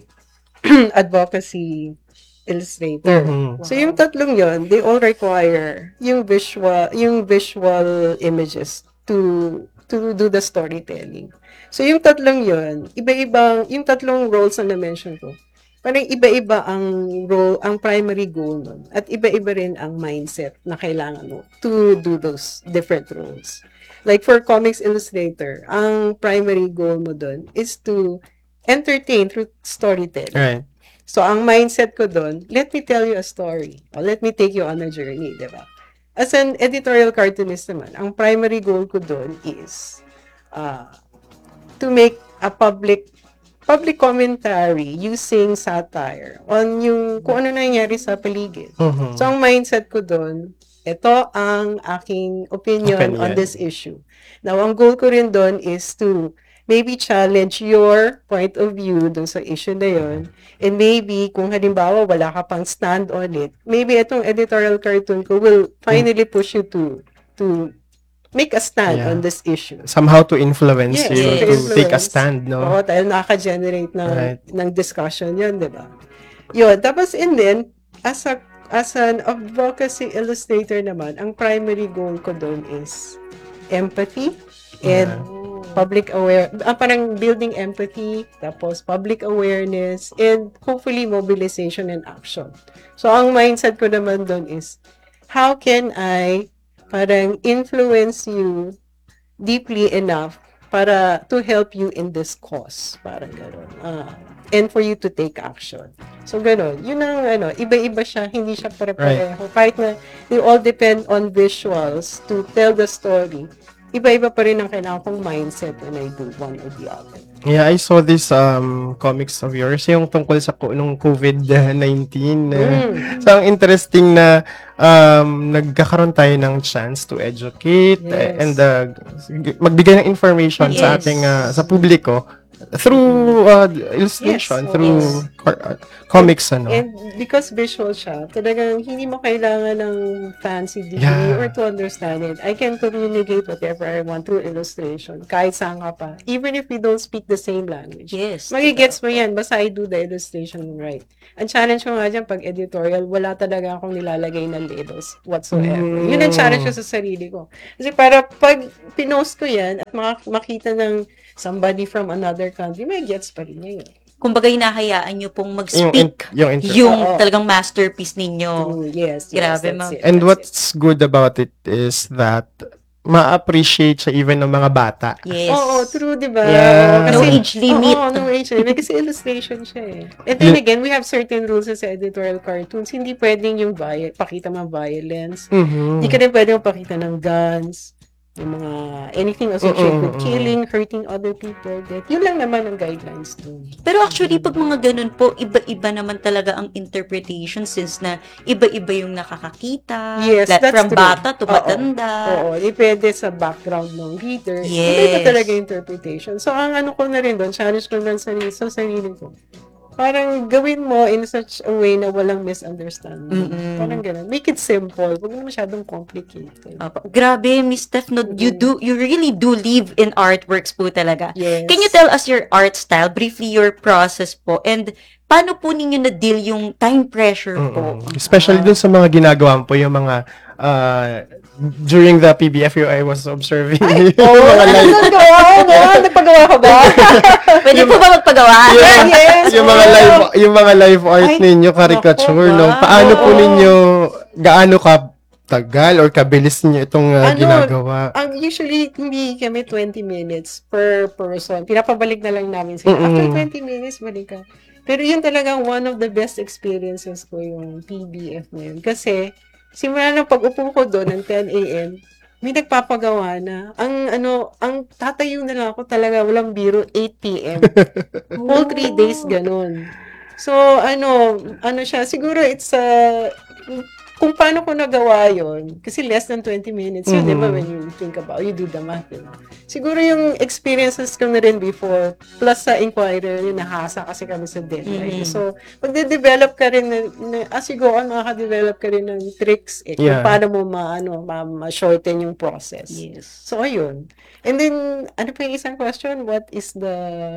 advocacy illustrator. Mhm. So, yung tatlong yon, they all require yung visual, yung visual images to, to do the storytelling. So, yung tatlong yon, iba-ibang, yung tatlong roles na na-mention ko, parang iba-iba ang role, ang primary goal nun. At iba-iba rin ang mindset na kailangan mo to do those different roles. Like for comics illustrator, ang primary goal mo dun is to entertain through storytelling. Right. So, ang mindset ko dun, let me tell you a story. Or let me take you on a journey, di ba? As an editorial cartoonist naman, ang primary goal ko dun is uh, to make a public public commentary using satire on yung kung ano nangyari sa paligid. Mhm. So, ang mindset ko doon, ito ang aking opinion, Opinion. on this issue. Now, ang goal ko rin doon is to maybe challenge your point of view doon sa issue na yon. And maybe, kung halimbawa wala ka pang stand on it, maybe itong editorial cartoon ko will finally push you to to make a stand Yeah. on this issue. Somehow to influence Yes, you to to take a influence. stand, no? Oo, dahil nakaka-generate ng, Right. ng discussion yun, di ba? Yun, tapos and then, as a as an advocacy illustrator naman, ang primary goal ko doon is empathy and public aware, ah, parang building empathy, tapos public awareness, and hopefully mobilization and action. So, ang mindset ko naman doon is, how can I parang influence you deeply enough para to help you in this cause. Parang gano'n. Ah, and for you to take action. So, gano'n. Yun ang, ano, iba-iba siya. Hindi siya pare-pareho. Kahit na they all depend on visuals to tell the story. iba-iba pa rin ang kailangan kong mindset when I do one or the other. Yeah, I saw this um comics of yours, yung tungkol sa ko- nung COVID nineteen. Uh, Mm. So, ang interesting na um, nagkakaroon tayo ng chance to educate uh, Yes. and uh, magbigay ng information sa Yes. ating uh, sa publiko through uh, illustration, Yes, through yes. car- uh, comics, ano. And because visual siya, talagang hindi mo kailangan ng fancy degree Yeah. or to understand it. I can communicate whatever I want through illustration, kahit saan ka pa. Even if we don't speak the same language. Yes. Magigets mo yan, basta I do the illustration right. Ang challenge ko nga dyan, pag editorial, wala talaga akong nilalagay na labels whatsoever. Mm. Yun ang challenge ko sa sarili ko. Kasi para pag pinost ko yan at mak- makita ng somebody from another country, may gets pa rin niya yun. Kumbaga, hinahayaan nyo pong mag-speak Yung in- yung yung, inter- Oo. talagang masterpiece ninyo. Mm, yes, yes, Grabe, that's ma'am. it. And what's good about it is that ma-appreciate siya even ng mga bata. Yes. Oo, true, di ba? Yeah. No age limit. Oo, no age limit. Kasi illustration siya eh. And then again, we have certain rules sa editorial cartoons. Hindi pwedeng yung vi- pakita mga violence. Mhm. Hindi ka rin pwedeng pakita ng guns, yung mga anything associated with Mm-mm. killing, hurting other people. That, yun lang naman ang guidelines dun. Pero actually, pag mga ganun po, iba-iba naman talaga ang interpretation since na iba-iba yung nakakakita. Yes, that that's from true. bata to Oo. matanda. Oo, depende sa background ng reader. Yes. Iba talaga yung interpretation. So, ang ano ko na rin doon, challenge ko lang sa, sa sarili ko. Parang gawin mo in such a way na walang misunderstanding. Mm-mm. Parang ganun. Make it simple. Huwag mo masyadong complicated. Apa. Grabe, Miss Steph, no, you do, you really do live in artworks po talaga. Yes. Can you tell us your art style, briefly your process po, and paano po ninyo na-deal yung time pressure po? Mm-mm. Especially dun sa mga ginagawa mo po, yung mga uh, during the P B F U, I was observing yung Oh, mga ano live, nagawa mo? Nagpagawa ka ba? Pwede po ba magpagawa? yung, Yes, yung mga oo. live yung mga live art Ay, ninyo, caricature, naku, no? ba? Paano po Oo. ninyo, gaano ka tagal or kabilis niyo itong uh, Ano, ginagawa? Ang usually, hindi kami twenty minutes per person. Pinapabalik na lang namin sila. Mm-mm. After twenty minutes, balik ka. Pero yun talagang one of the best experiences ko yung P B F na yun. Kasi, simula ng pag-upo ko doon ng ten a.m., may nagpapagawa na. Ang ano, ang tatayo na lang ako talaga, walang biro, eight p.m. Whole three days, ganun. So, ano, ano siya, siguro it's a, kung paano ko nagawa yon kasi less than twenty minutes yun, di ba, Mhm. when you think about, you do the math, di ba? Siguro yung experiences ko na rin before, plus sa Inquirer, yung nahasa kasi kami sa deadline. Mhm. So, magde-develop ka rin, na, na, as you go on, makaka-develop ka rin ng tricks, eh, kung Yeah. paano mo ma, ano, ma, ma-shorten yung process. Yes. So, ayun. And then, ano pa yung isang question? What is the...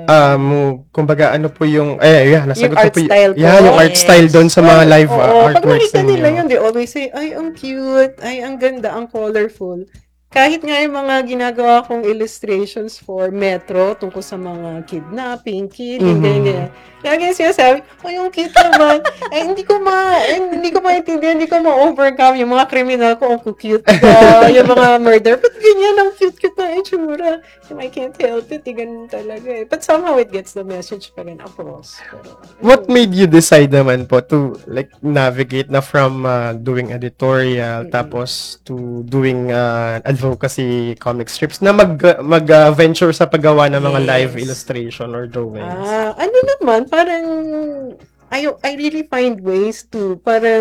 Um, kumbaga, ano po yung, eh, yeah, nasagot Yung ko art po y- style po. Yeah, yung art Yes. style doon sa mga live uh, Oo, pag artworks nakita nila ninyo. yun, they always say, ay, ang cute, ay, ang ganda, ang colorful. Kahit nga yung mga ginagawa kong illustrations for Metro tungkol sa mga kidnapping, killing, Mhm. ganyan. Lagi yung sinasabi, ay, ang cute naman. ay, hindi ko ma, eh, hindi ko maintindihan, hindi ko ma-overcome yung mga criminal ko, ang cute ka, yung mga murder. But ganyan, ang cute-cute na itsura. I can't help it, eh, ganun talaga eh. But somehow it gets the message pa rin across. Pero, What made you decide naman po to like navigate na from uh, doing editorial tapos to doing uh, advocacy comic strips na mag mag uh, venture sa paggawa ng mga Yes. live illustration or drawings? Ah, ano naman, parang I I really find ways to parang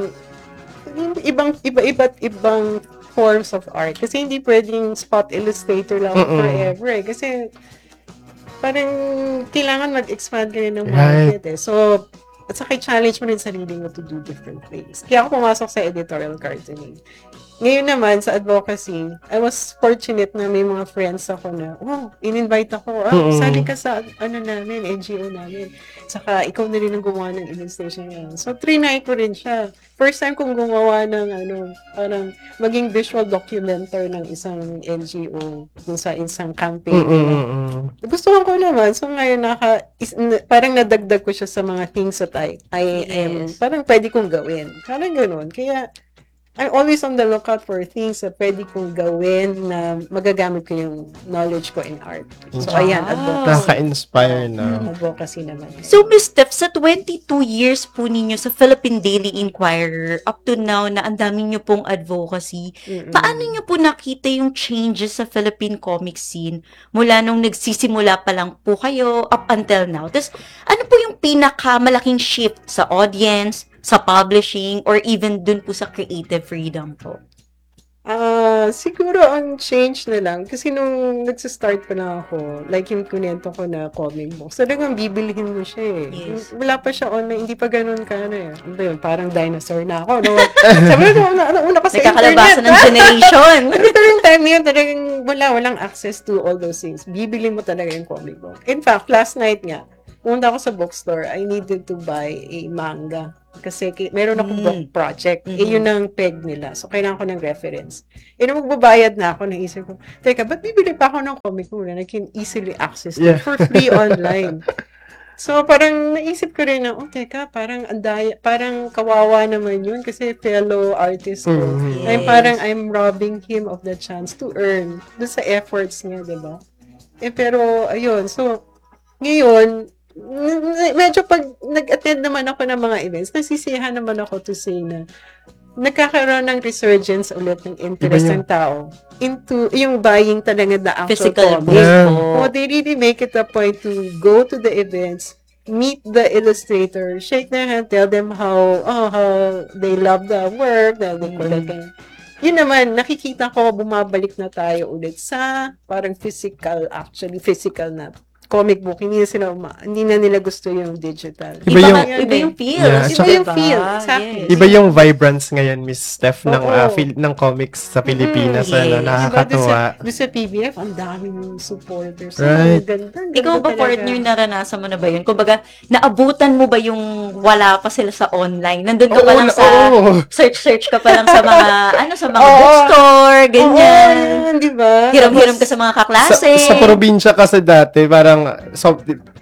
yung ibang iba-iba't ibang forms of art kasi hindi pwedeng spot illustrator lang Mm-mm. forever eh. Kasi parang kailangan mag-expand ka rin ng Right. market eh. So, at saka challenge mo rin sarili mo to do different things. Kaya ako pumasok sa editorial cartooning. Ngayon naman, sa advocacy, I was fortunate na may mga friends ako na, oh, in-invite ako, ah, Mm-mm. sali ka sa, ano namin, N G O namin. Saka, ikaw na rin ang gumawa ng illustration niya. So, trinay ko rin siya. First time kong gumawa ng, ano, parang maging visual documenter ng isang N G O dun sa isang campaign. Mm-mm. Gustuhan ko naman. So, ngayon, naka, is, n- parang nadagdag ko siya sa mga things that I, I am, Yes. parang pwede kong gawin. Parang ganun. Kaya, I'm always on the lookout for things na pwede kong gawin na magagamit ko yung knowledge ko in art. So, ayan, advocacy. Nakaka-inspire na. Mm, advocacy naman. So, Miss Steph, sa twenty-two years po ninyo sa Philippine Daily Inquirer, up to now na ang dami nyo pong advocacy, Mm-mm. paano nyo po nakita yung changes sa Philippine comic scene mula nung nagsisimula pa lang po kayo up until now? Tapos, ano po yung pinakamalaking shift sa audience, sa publishing, or even dun po sa creative freedom po? Ah, siguro ang change na lang kasi nung nagsa-start pa lang ako, like yung kunento ko na comic books, talagang bibilihin mo siya eh. Yes. Wala pa siya online, hindi pa ganun ka na eh. Ano ba yun? Parang dinosaur na ako. No? Sabi ko, una, una ka sa Nagkakalabasan ng internet, generation. Ito yung time na yun, talagang wala, walang access to all those things. Bibili mo talaga yung comic book. In fact, last night nga, pumunta ako sa bookstore, I needed to buy a manga. Kasi ki- meron akong Mm. book project. Eh, Mhm. yun ang peg nila. So, kailangan ko ng reference. Eh, nung magbabayad na ako, naisip ko, teka, ba't bibili pa ako ng comic mo na I can easily access it Yeah. for free online? So, parang naisip ko rin na, oh, teka, parang andaya, parang kawawa naman yun kasi fellow artist ko. Mhm. I'm parang, I'm robbing him of the chance to earn doon sa efforts niya, di ba? Eh, pero, ayun, so, ngayon, n- n- medyo pag nag-attend naman ako ng mga events, nasisiyahan naman ako to say na nagkakaroon ng resurgence ulit ng interest Iba yung- ng tao into yung buying talaga the actual Physical comics. book Yeah. po. Oh, they really make it a point to go to the events, meet the illustrator, shake their hand, tell them how oh how they love the work, that they collect. Yun naman, nakikita ko bumabalik na tayo ulit sa parang physical, actually physical na comic book. Hindi na sila, uma- hindi na nila gusto yung digital. Iba yung- yun iba eh. yung feel. Yeah, Iba tsaka- yung feel, exactly. Iba yung vibrance ngayon, Miss Steph, ng, Oo. ah, fil- ng comics sa Pilipinas. Mm, ano, yes. nakakatuwa. Diba, doon sa P B F, ang daming supporters. Right. Ang ganda, ang Ikaw ganda ba, talaga. partner, naranasan mo na ba yun? Kumbaga, naabutan mo ba yung wala pa sila sa online? Nandun ka pa Oo, lang na- sa, oo. search-search ka pa lang sa mga, ano, sa mga Oo. bookstore, ganyan. Oo, yan, di ba? Hiram-hiram ka sa mga kaklase. Sa, sa probinsya kasi dati, parang so,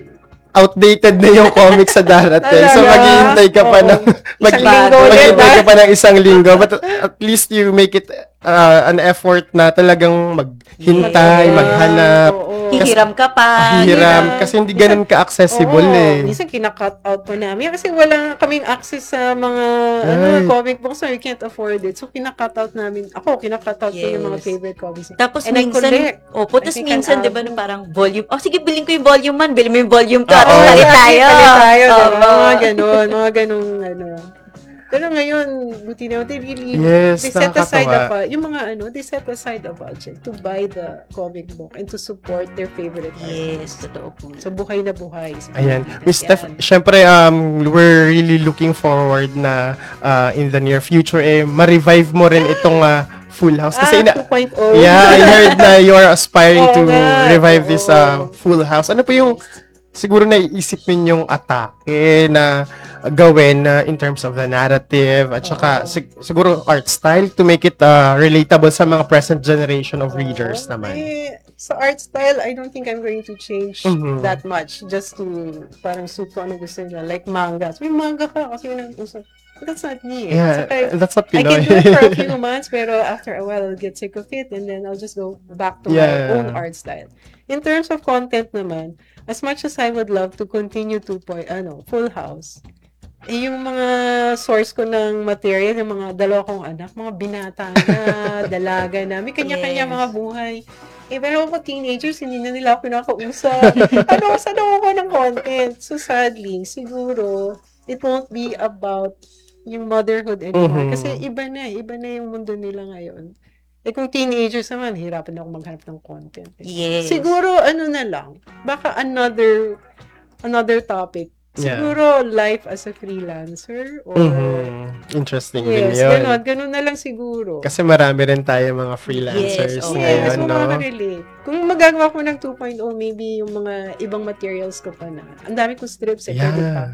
outdated na yung comics sa darating. So, Talaga? maghihintay ka pa Oo. ng mag, Isang linggo ulit, maghihintay ha? ka pa ng isang linggo. But at least you make it uh, an effort na talagang maghintay, Yes. maghanap. Oo. Hihiram ka pa. Hiram. ganyan. Kasi hindi ganun ka-accessible Oo, eh. minsan kina-cut out pa namin. Kasi wala kaming access sa mga ano, Right. comic books, so we can't afford it. So, kina-cut out namin. Ako, kina-cut out ko yung mga Yes. favorite comics. Tapos And I minsan, collect. opo, I tapos think minsan, an di ba, album. no, parang volume, oh, sige, bilhin ko yung volume man, bilhin mo yung volume ko, Oo. at palit tayo. Palit tayo, Oo. diba? Mga ganun, mga ganun, ano. Pero ngayon, buti na, they really, Yes, they set aside nakakatawa. a, yung mga ano, they set aside a budget to buy the comic book and to support their favorite Yes, artists. totoo po. So, buhay na buhay. Si Ayan. Pilipinas Miss Steph, yan. syempre, um, we're really looking forward na uh, in the near future, eh, ma-revive mo rin itong uh, Full House. Kasi Ah, ina- two point oh. yeah, I heard na you are aspiring Oo to nga, revive this oo. uh, Full House. Ano po yung siguro naiisip ninyong atake na gawin uh, in terms of the narrative at saka sig- siguro art style to make it uh, relatable sa mga present generation of readers naman. Eh, sa art style, I don't think I'm going to change Mhm. that much just to parang suit ko ano gusto nila. Like mangas. May manga ka kasi yun ang uso. But that's not me. eh. Yeah, Saka, that's not I can Pinoy. do it for a few months, pero after a while, I'll get sick of it and then I'll just go back to Yeah. my own art style. In terms of content naman, as much as I would love to continue to point, ano, Full House, eh, yung mga source ko ng material, yung mga dalawa kong anak, mga binata na, dalaga na, may kanya-kanya Yes. mga buhay. Eh, pero ako teenagers, hindi na nila ako pinakausap. ano, saan ako ng content? So, sadly, siguro, it won't be about yung motherhood anymore. Mhm. Kasi iba na, iba na yung mundo nila ngayon. Eh, kung teenagers naman, hirapan na ako maghanap ng content. eh. Yes. Siguro, ano na lang, baka another, another topic. Yeah. Siguro, life as a freelancer or... Mhm. Interesting din Yes, yun. ganun, ganun na lang siguro. Kasi marami rin tayo mga freelancers Yes, oo. ngayon, Yes, no? makaka-relate. Kung magagawa ko ng two point oh, maybe yung mga ibang materials ko pa na. Ang dami kong strips eh, pwede pa. Yeah.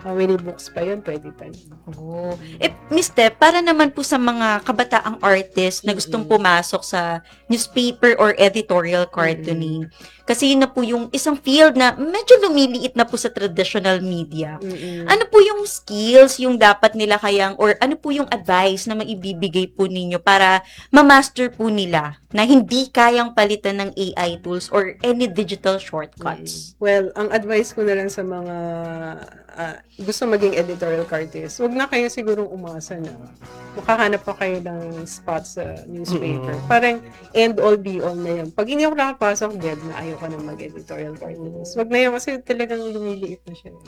how many books pa yun, pwede pa yun. Oh. Eh, Miss Steph, para naman po sa mga kabataang artist na gustong pumasok sa newspaper or editorial cartooning, kasi yun na po yung isang field na medyo lumiliit na po sa traditional media. Mm-mm. Ano po yung skills yung dapat nila kayang, or ano po yung advice na maibibigay po ninyo para ma-master po nila na hindi kayang palitan ng A I tools or any digital shortcuts? Well, ang advice ko na lang sa mga ah, gusto maging editorial cartoonist, wag na kayo sigurong umasa na makahanap pa kayo ng spot sa newspaper. Mm-mm. Parang end all be all na yan. Pag hindi ako nakapasok, dead na ayaw ka na mag-editorial cartoonist. Wag na yun kasi talagang lumiliit na siya.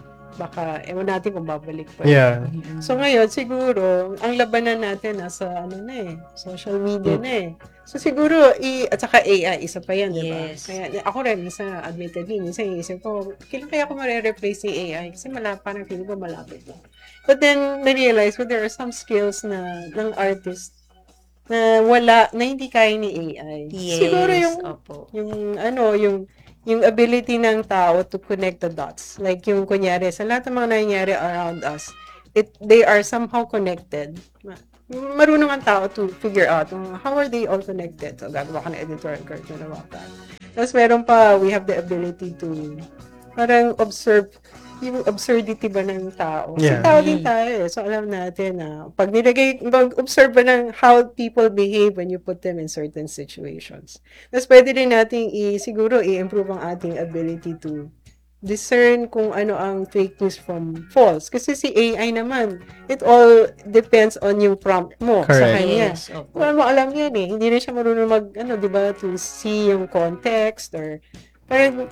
Baka, ewan natin kung babalik pa. Yeah. So ngayon, siguro, ang labanan natin nasa ano na eh, social media na eh. So siguro, i, at saka A I, isa pa yan, di ba? Yes. Kaya ako rin, minsan, admittedly, minsan iisip ko, kailan kaya ako mare-replace ni A I? Kasi malapit, parang feeling ko malapit lang. But then, na-realize ko, there are some skills na, ng artist, na wala, na hindi kaya ni A I. Yes, Siguro yung, opo. yung, ano, yung, yung ability ng tao to connect the dots. Like yung kunyari, sa lahat ng mga nangyayari around us, it they are somehow connected. Marunong ang tao to figure out um, how are they all connected. So, gagawa ka ng editorial cartoon about that. Tapos meron pa, we have the ability to parang observe yung absurdity ba ng tao. Yeah. Kasi tao din tayo eh. So, alam natin na pag nilagay, mag-observe ba ng how people behave when you put them in certain situations. Tapos, pwede din natin i, siguro i-improve ang ating ability to discern kung ano ang fake news from false. Kasi si A I naman, it all depends on yung prompt mo sa Correct. kanya. Yes, opo. Wala mo alam yan eh. Hindi rin siya marunong mag, ano, di ba, to see yung context or, parang,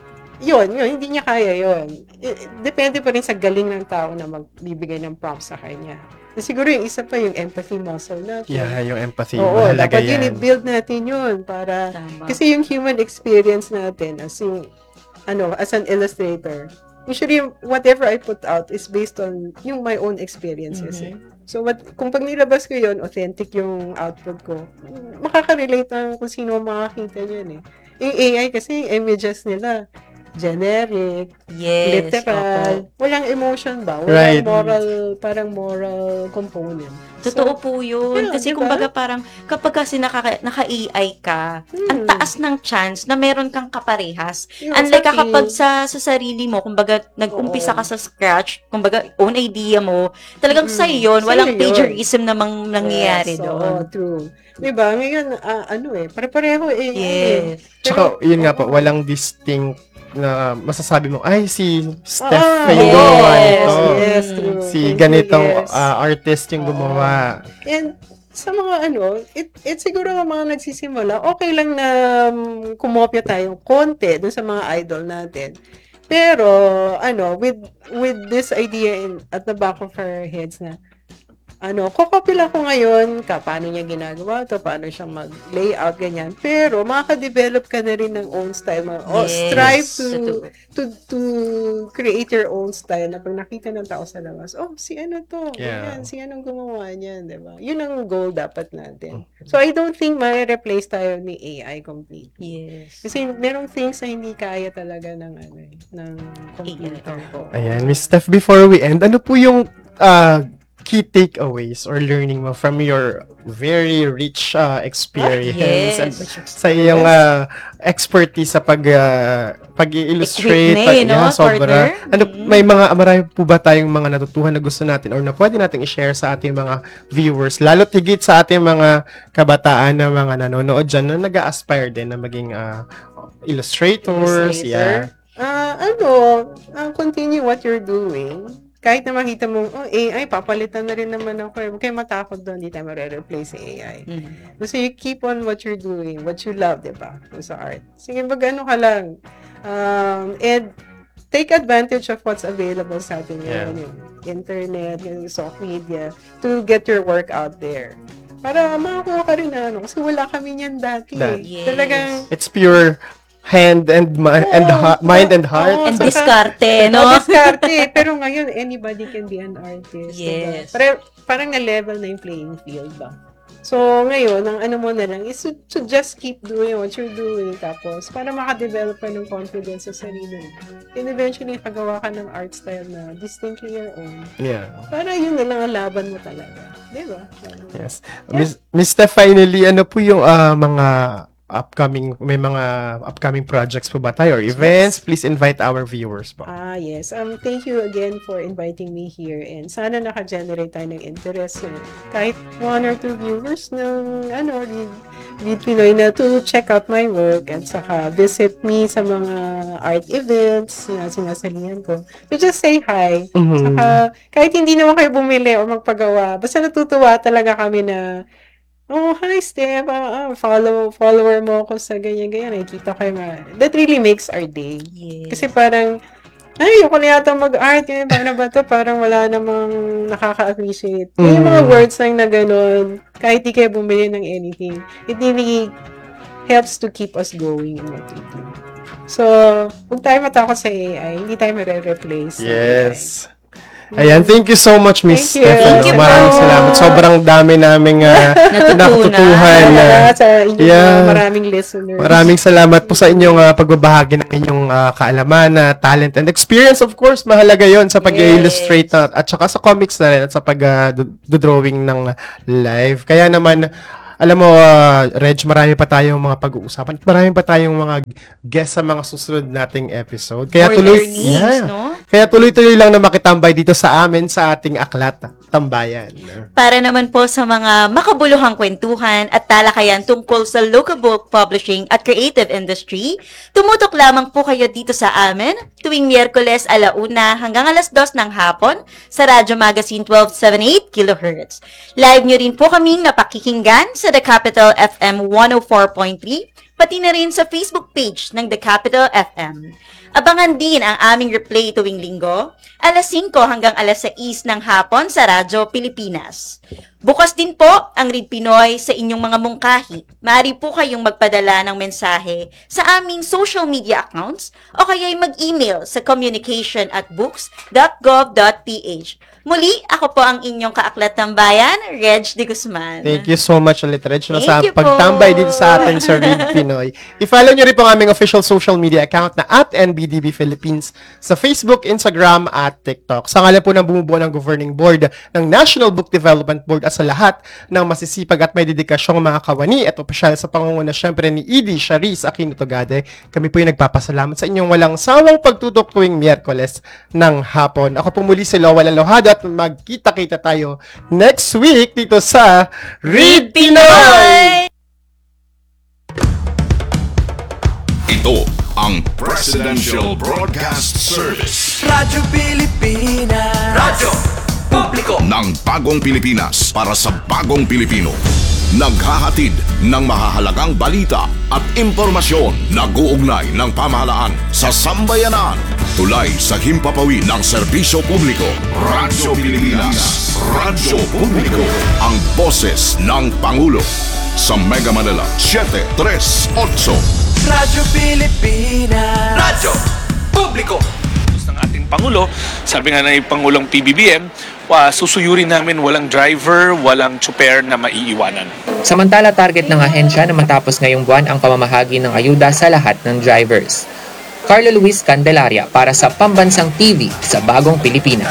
yun, yun, hindi niya kaya yun. I- Depende pa rin sa galing ng tao na magbibigay ng prompt sa kanya. Siguro yung isa pa yung empathy muscle natin. Yeah, yung empathy. Oo, mahalaga dapat yun, yan. i-build natin yun para, Tama. kasi yung human experience natin as yung, ano, as an illustrator, usually whatever I put out is based on yung my own experiences eh. So, what, kung pag nilabas ko yun, authentic yung output ko, makaka-relate ang kung sino ang makakita niyan eh. Yung A I kasi, yung images nila, generic, Yes, literal, opo. walang emotion ba? Walang Right. moral, parang moral component. Totoo po yun. yun, Kasi diba? kumbaga parang kapag kasi nakaka, naka-A I ka, ang Hmm. taas ng chance na meron kang kaparehas. Yun, Unlike ka exactly. kapag sa, sa sarili mo, kumbaga nag-umpisa ka sa scratch, kumbaga own idea mo, talagang Mm, sa'yo yun, sa'yo walang yun. plagiarism namang nangyayari Yes, doon. oo, true. Diba? Ngayon, ah, ano eh, pare-pareho eh. Yes. Tsaka, yun nga po, walang distinct na masasabi mo, ay, si Steph Ah, yung yes, gumawa nito. yes, true. Si Thank you, ganitong yes. ah, artist yung gumawa. And sa mga ano, it, it siguro ng mga nagsisimula, okay lang na um, kumopya tayong konti dun sa mga idol natin. Pero, ano, with with this idea in, at the back of our heads na, ano, kokopy lang ko ngayon, ka, paano niya ginagawa to, paano siya mag-layout, ganyan. Pero, makaka-develop ka na rin ng own style. Mga, oh, Yes, strive to, totoo. to, to create your own style na pag nakita ng tao sa labas, oh, si ano to, Yeah. ganyan, si anong gumawa niyan, di ba? Yun ang goal dapat natin. So, I don't think ma-replace tayo ni A I completely. Yes. Kasi merong things na hindi kaya talaga ng, ano, eh, ng computer. Ayan, Miss Steph, before we end, ano po yung ah, key takeaways or learning mo from your very rich uh, experience Yes. and sa iyong uh, expertise sa pag uh, pag-illustrate, Equip na eh, no, yeah, sobra. partner? Ano, may mga marami po ba tayong mga natutuhan na gusto natin or na pwede nating i-share sa ating mga viewers, lalo tigit sa ating mga kabataan na mga nanonood dyan na nag-aspire din na maging uh, illustrators, yeah. Ah, ano, uh, continue what you're doing. Kahit na makita mo, oh, A I, papalitan na rin naman ako. Huwag kayo matakot doon, hindi tayo ma-replace si A I. So, you keep on what you're doing, what you love, di ba? Sa art. Sige, mag-ano ka lang. Um, and take advantage of what's available sa atin Yeah. ngayon, yung internet, yung social media, to get your work out there. Para makakuha ka rin na, ano, kasi wala kami niyan dati. That- eh. Talagang, It's pure hand and ma- and ha- mind and heart. Oo, And saka- diskarte, no? Oo, diskarte. Pero ngayon, anybody can be an artist. Yes. Diba? Pare- parang na-level na yung playing field ba? So, ngayon, ang ano mo na lang is to, to just keep doing what you're doing. Tapos, para makadevelop ka ng confidence sa sarili mo. And eventually, kagawa ka ng art style na distinctly your own. Yeah. Para yun na lang ang laban mo talaga. Di ba? Yes. Miss Mister Finally, ano po yung uh, mga upcoming, may mga upcoming projects po ba tayo or events? Please invite our viewers po. Ah, yes. Um, thank you again for inviting me here. And sana naka-generate tayo ng interest. So, kahit one or two viewers ng, ano, Read, Read Pinoy na to check out my work at saka visit me sa mga art events na sinasalihan ko. So, just say hi. Mhm. Saka, kahit hindi naman kayo bumili o magpagawa, basta natutuwa talaga kami na oh, hi, Steph. Ah, ah, follow, follower mo ako sa ganyan-ganyan. Nakikita ko yung mga... That really makes our day. Yes. Kasi parang, ay, ayoko na yata mag-art. Ganyan, paano ba to? Parang wala namang nakaka-appreciate. Mm. Yung mga words lang na ganun, kahit di kayo bumili ng anything, it really helps to keep us going in what we do. So, huwag tayo matakot sa A I. Hindi tayo mare-replace. Yes. Ayan, thank you so much, Miss Thank you. Stephanie. Thank you Maraming po. salamat. Sobrang dami naming uh, natutuhan. Ah, sa inyong Yeah. mga maraming listeners. Maraming salamat po sa inyong uh, pagbabahagi ng inyong uh, kaalaman, uh, talent, and experience. Of course, mahalaga yon sa pag-illustrate na, at saka sa comics na rin at sa pag-drawing ng live. Kaya naman, alam mo, uh, Reg, marami pa tayong mga pag-uusapan. Marami pa tayong mga guest sa mga susunod nating episode. Kaya For tuloy, their needs, yeah. no? Kaya tuloy-tuloy lang na makitambay dito sa amin sa ating aklat, Tambayan. Para naman po sa mga makabuluhang kwentuhan at talakayan tungkol sa local book publishing at creative industry, tumutok lamang po kayo dito sa amin tuwing Miyerkules alauna hanggang alas dos ng hapon sa Radyo Magazine twelve seventy-eight kilohertz. Live nyo rin po kaming napakikinggan sa The Capital F M one oh four point three, pati na rin sa Facebook page ng The Capital F M. Abangan din ang aming replay tuwing linggo, alas singko hanggang alas sais ng hapon sa Radyo Pilipinas. Bukas din po ang Read Pinoy sa inyong mga mungkahi. Maaari po kayong magpadala ng mensahe sa aming social media accounts o kaya'y mag-email sa communication at books dot gov dot ph. Muli, ako po ang inyong kaaklat ng bayan, Reg de Guzman. Thank you so much ulit, Reg, no, Thank sa you po. pagtambay dito sa atin sa Read Pinoy. I-follow nyo rin po ang aming official social media account na at N B D B Philippines sa Facebook, Instagram, at TikTok. Sa ngalan po ng bumubuo ng Governing Board ng National Book Development Board at sa lahat ng masisipag at may dedikasyong mga kawani at opisyal sa pangunguna syempre ni Edie Sharice Aquino Togade, kami po yung nagpapasalamat sa inyong walang sawang pagtutok tuwing Miyerkules ng hapon. Ako po muli si Lowell Alohado at magkita-kita tayo next week dito sa Read Pinoy! Ito ang Presidential Broadcast Service Radyo Pilipinas. Radyo Publiko ng Bagong Pilipinas para sa Bagong Pilipino. Naghahatid ng mahahalagang balita at impormasyon na guugnay ng pamahalaan sa sambayanan. Tulay sa himpapawid ng serbisyo publiko. Radyo Pilipinas. Radyo Publiko. Ang boses ng Pangulo. Sa Mega Manila, seven three eight. Radyo Pilipinas. Radyo Publiko ng ating Pangulo, sabi nga ng Pangulong P B B M, uh, susuyurin namin walang driver, walang tsuper na maiiwanan. Samantala, target ng ahensya na matapos ngayong buwan ang pamamahagi ng ayuda sa lahat ng drivers. Carlo Luis Candelaria para sa Pambansang T V sa Bagong Pilipinas.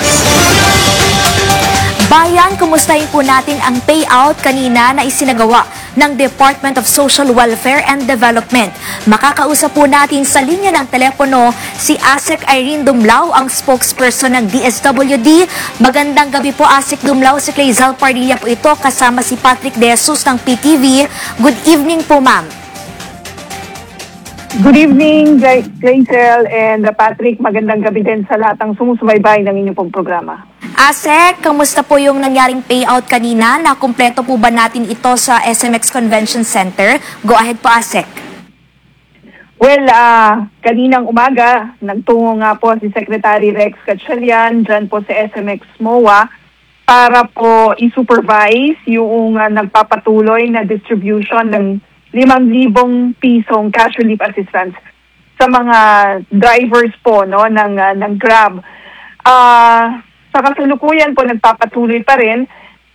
Bayan, kumustahin po natin ang payout kanina na isinagawa ng Department of Social Welfare and Development. Makakausap po natin sa linya ng telepono si Asek Irene Dumlao, ang spokesperson ng D S W D. Magandang gabi po, Asek Dumlao. Si Clazel Pardilla po ito, kasama si Patrick De Jesus ng P T V. Good evening po, ma'am. Good evening, Clazel and Patrick. Magandang gabi din sa lahat ng sumusubaybay ng inyong pong programa. Asek, kamusta po yung nangyaring payout kanina? Nakumpleto po ba natin ito sa S M X Convention Center? Go ahead po, Asek. Well, uh, kaninang umaga, nagtungo nga po si Secretary Rex Gatchalian dyan po sa S M X M O A para po i-supervise yung uh, nagpapatuloy na distribution ng limang libong pisong cash relief assistance sa mga drivers po no ng uh, ng Grab. Ah uh, Sa kasalukuyan po, nagpapatuloy pa rin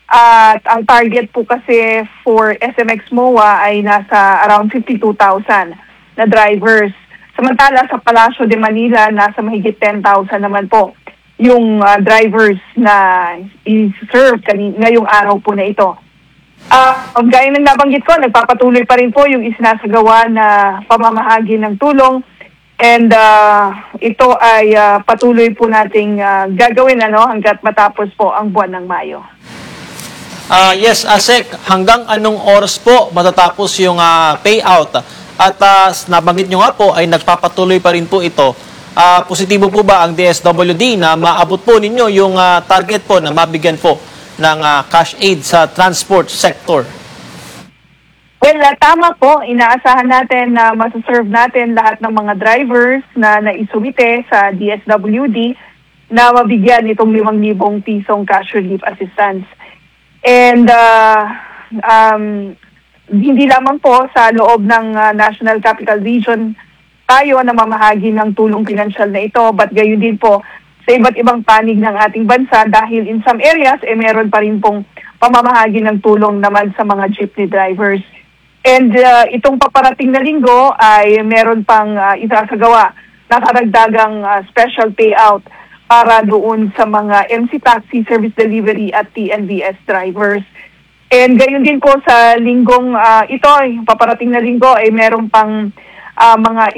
At ang target po kasi for S M X M O A ay nasa around fifty-two thousand na drivers. Samantala sa Palacio de Manila, nasa mahigit ten thousand naman po yung uh, drivers na i-serve kani- ngayong araw po na ito. Uh, gaya ng nabanggit ko, nagpapatuloy pa rin po yung isinasagawa na pamamahagi ng tulong. And uh, ito ay uh, patuloy po nating uh, gagawin ano, hanggat matapos po ang buwan ng Mayo. Uh, yes, Asek, hanggang anong oras po matatapos yung uh, payout? At uh, nabanggit nyo nga po ay nagpapatuloy pa rin po ito. Uh, positibo po ba ang D S W D na maabot po ninyo yung uh, target po na mabigyan po ng uh, cash aid sa transport sector? Well, uh, tama po. Inaasahan natin na masaserve natin lahat ng mga drivers na naisumite sa D S W D na mabigyan itong limang libong pisong cash relief assistance. And uh, um, hindi lamang po sa loob ng uh, National Capital Region tayo na mamahagi ng tulong pinansyal na ito, but gayon din po sa iba't ibang panig ng ating bansa dahil in some areas, eh meron pa rin pong pamamahagi ng tulong naman sa mga jeepney drivers. And uh, itong paparating na linggo ay meron pang uh, isasagawa na karagdagang uh, special payout para doon sa mga M C Taxi, Service Delivery at T N B S drivers. And gayon din po sa linggong uh, ito, paparating na linggo ay meron pang uh, mga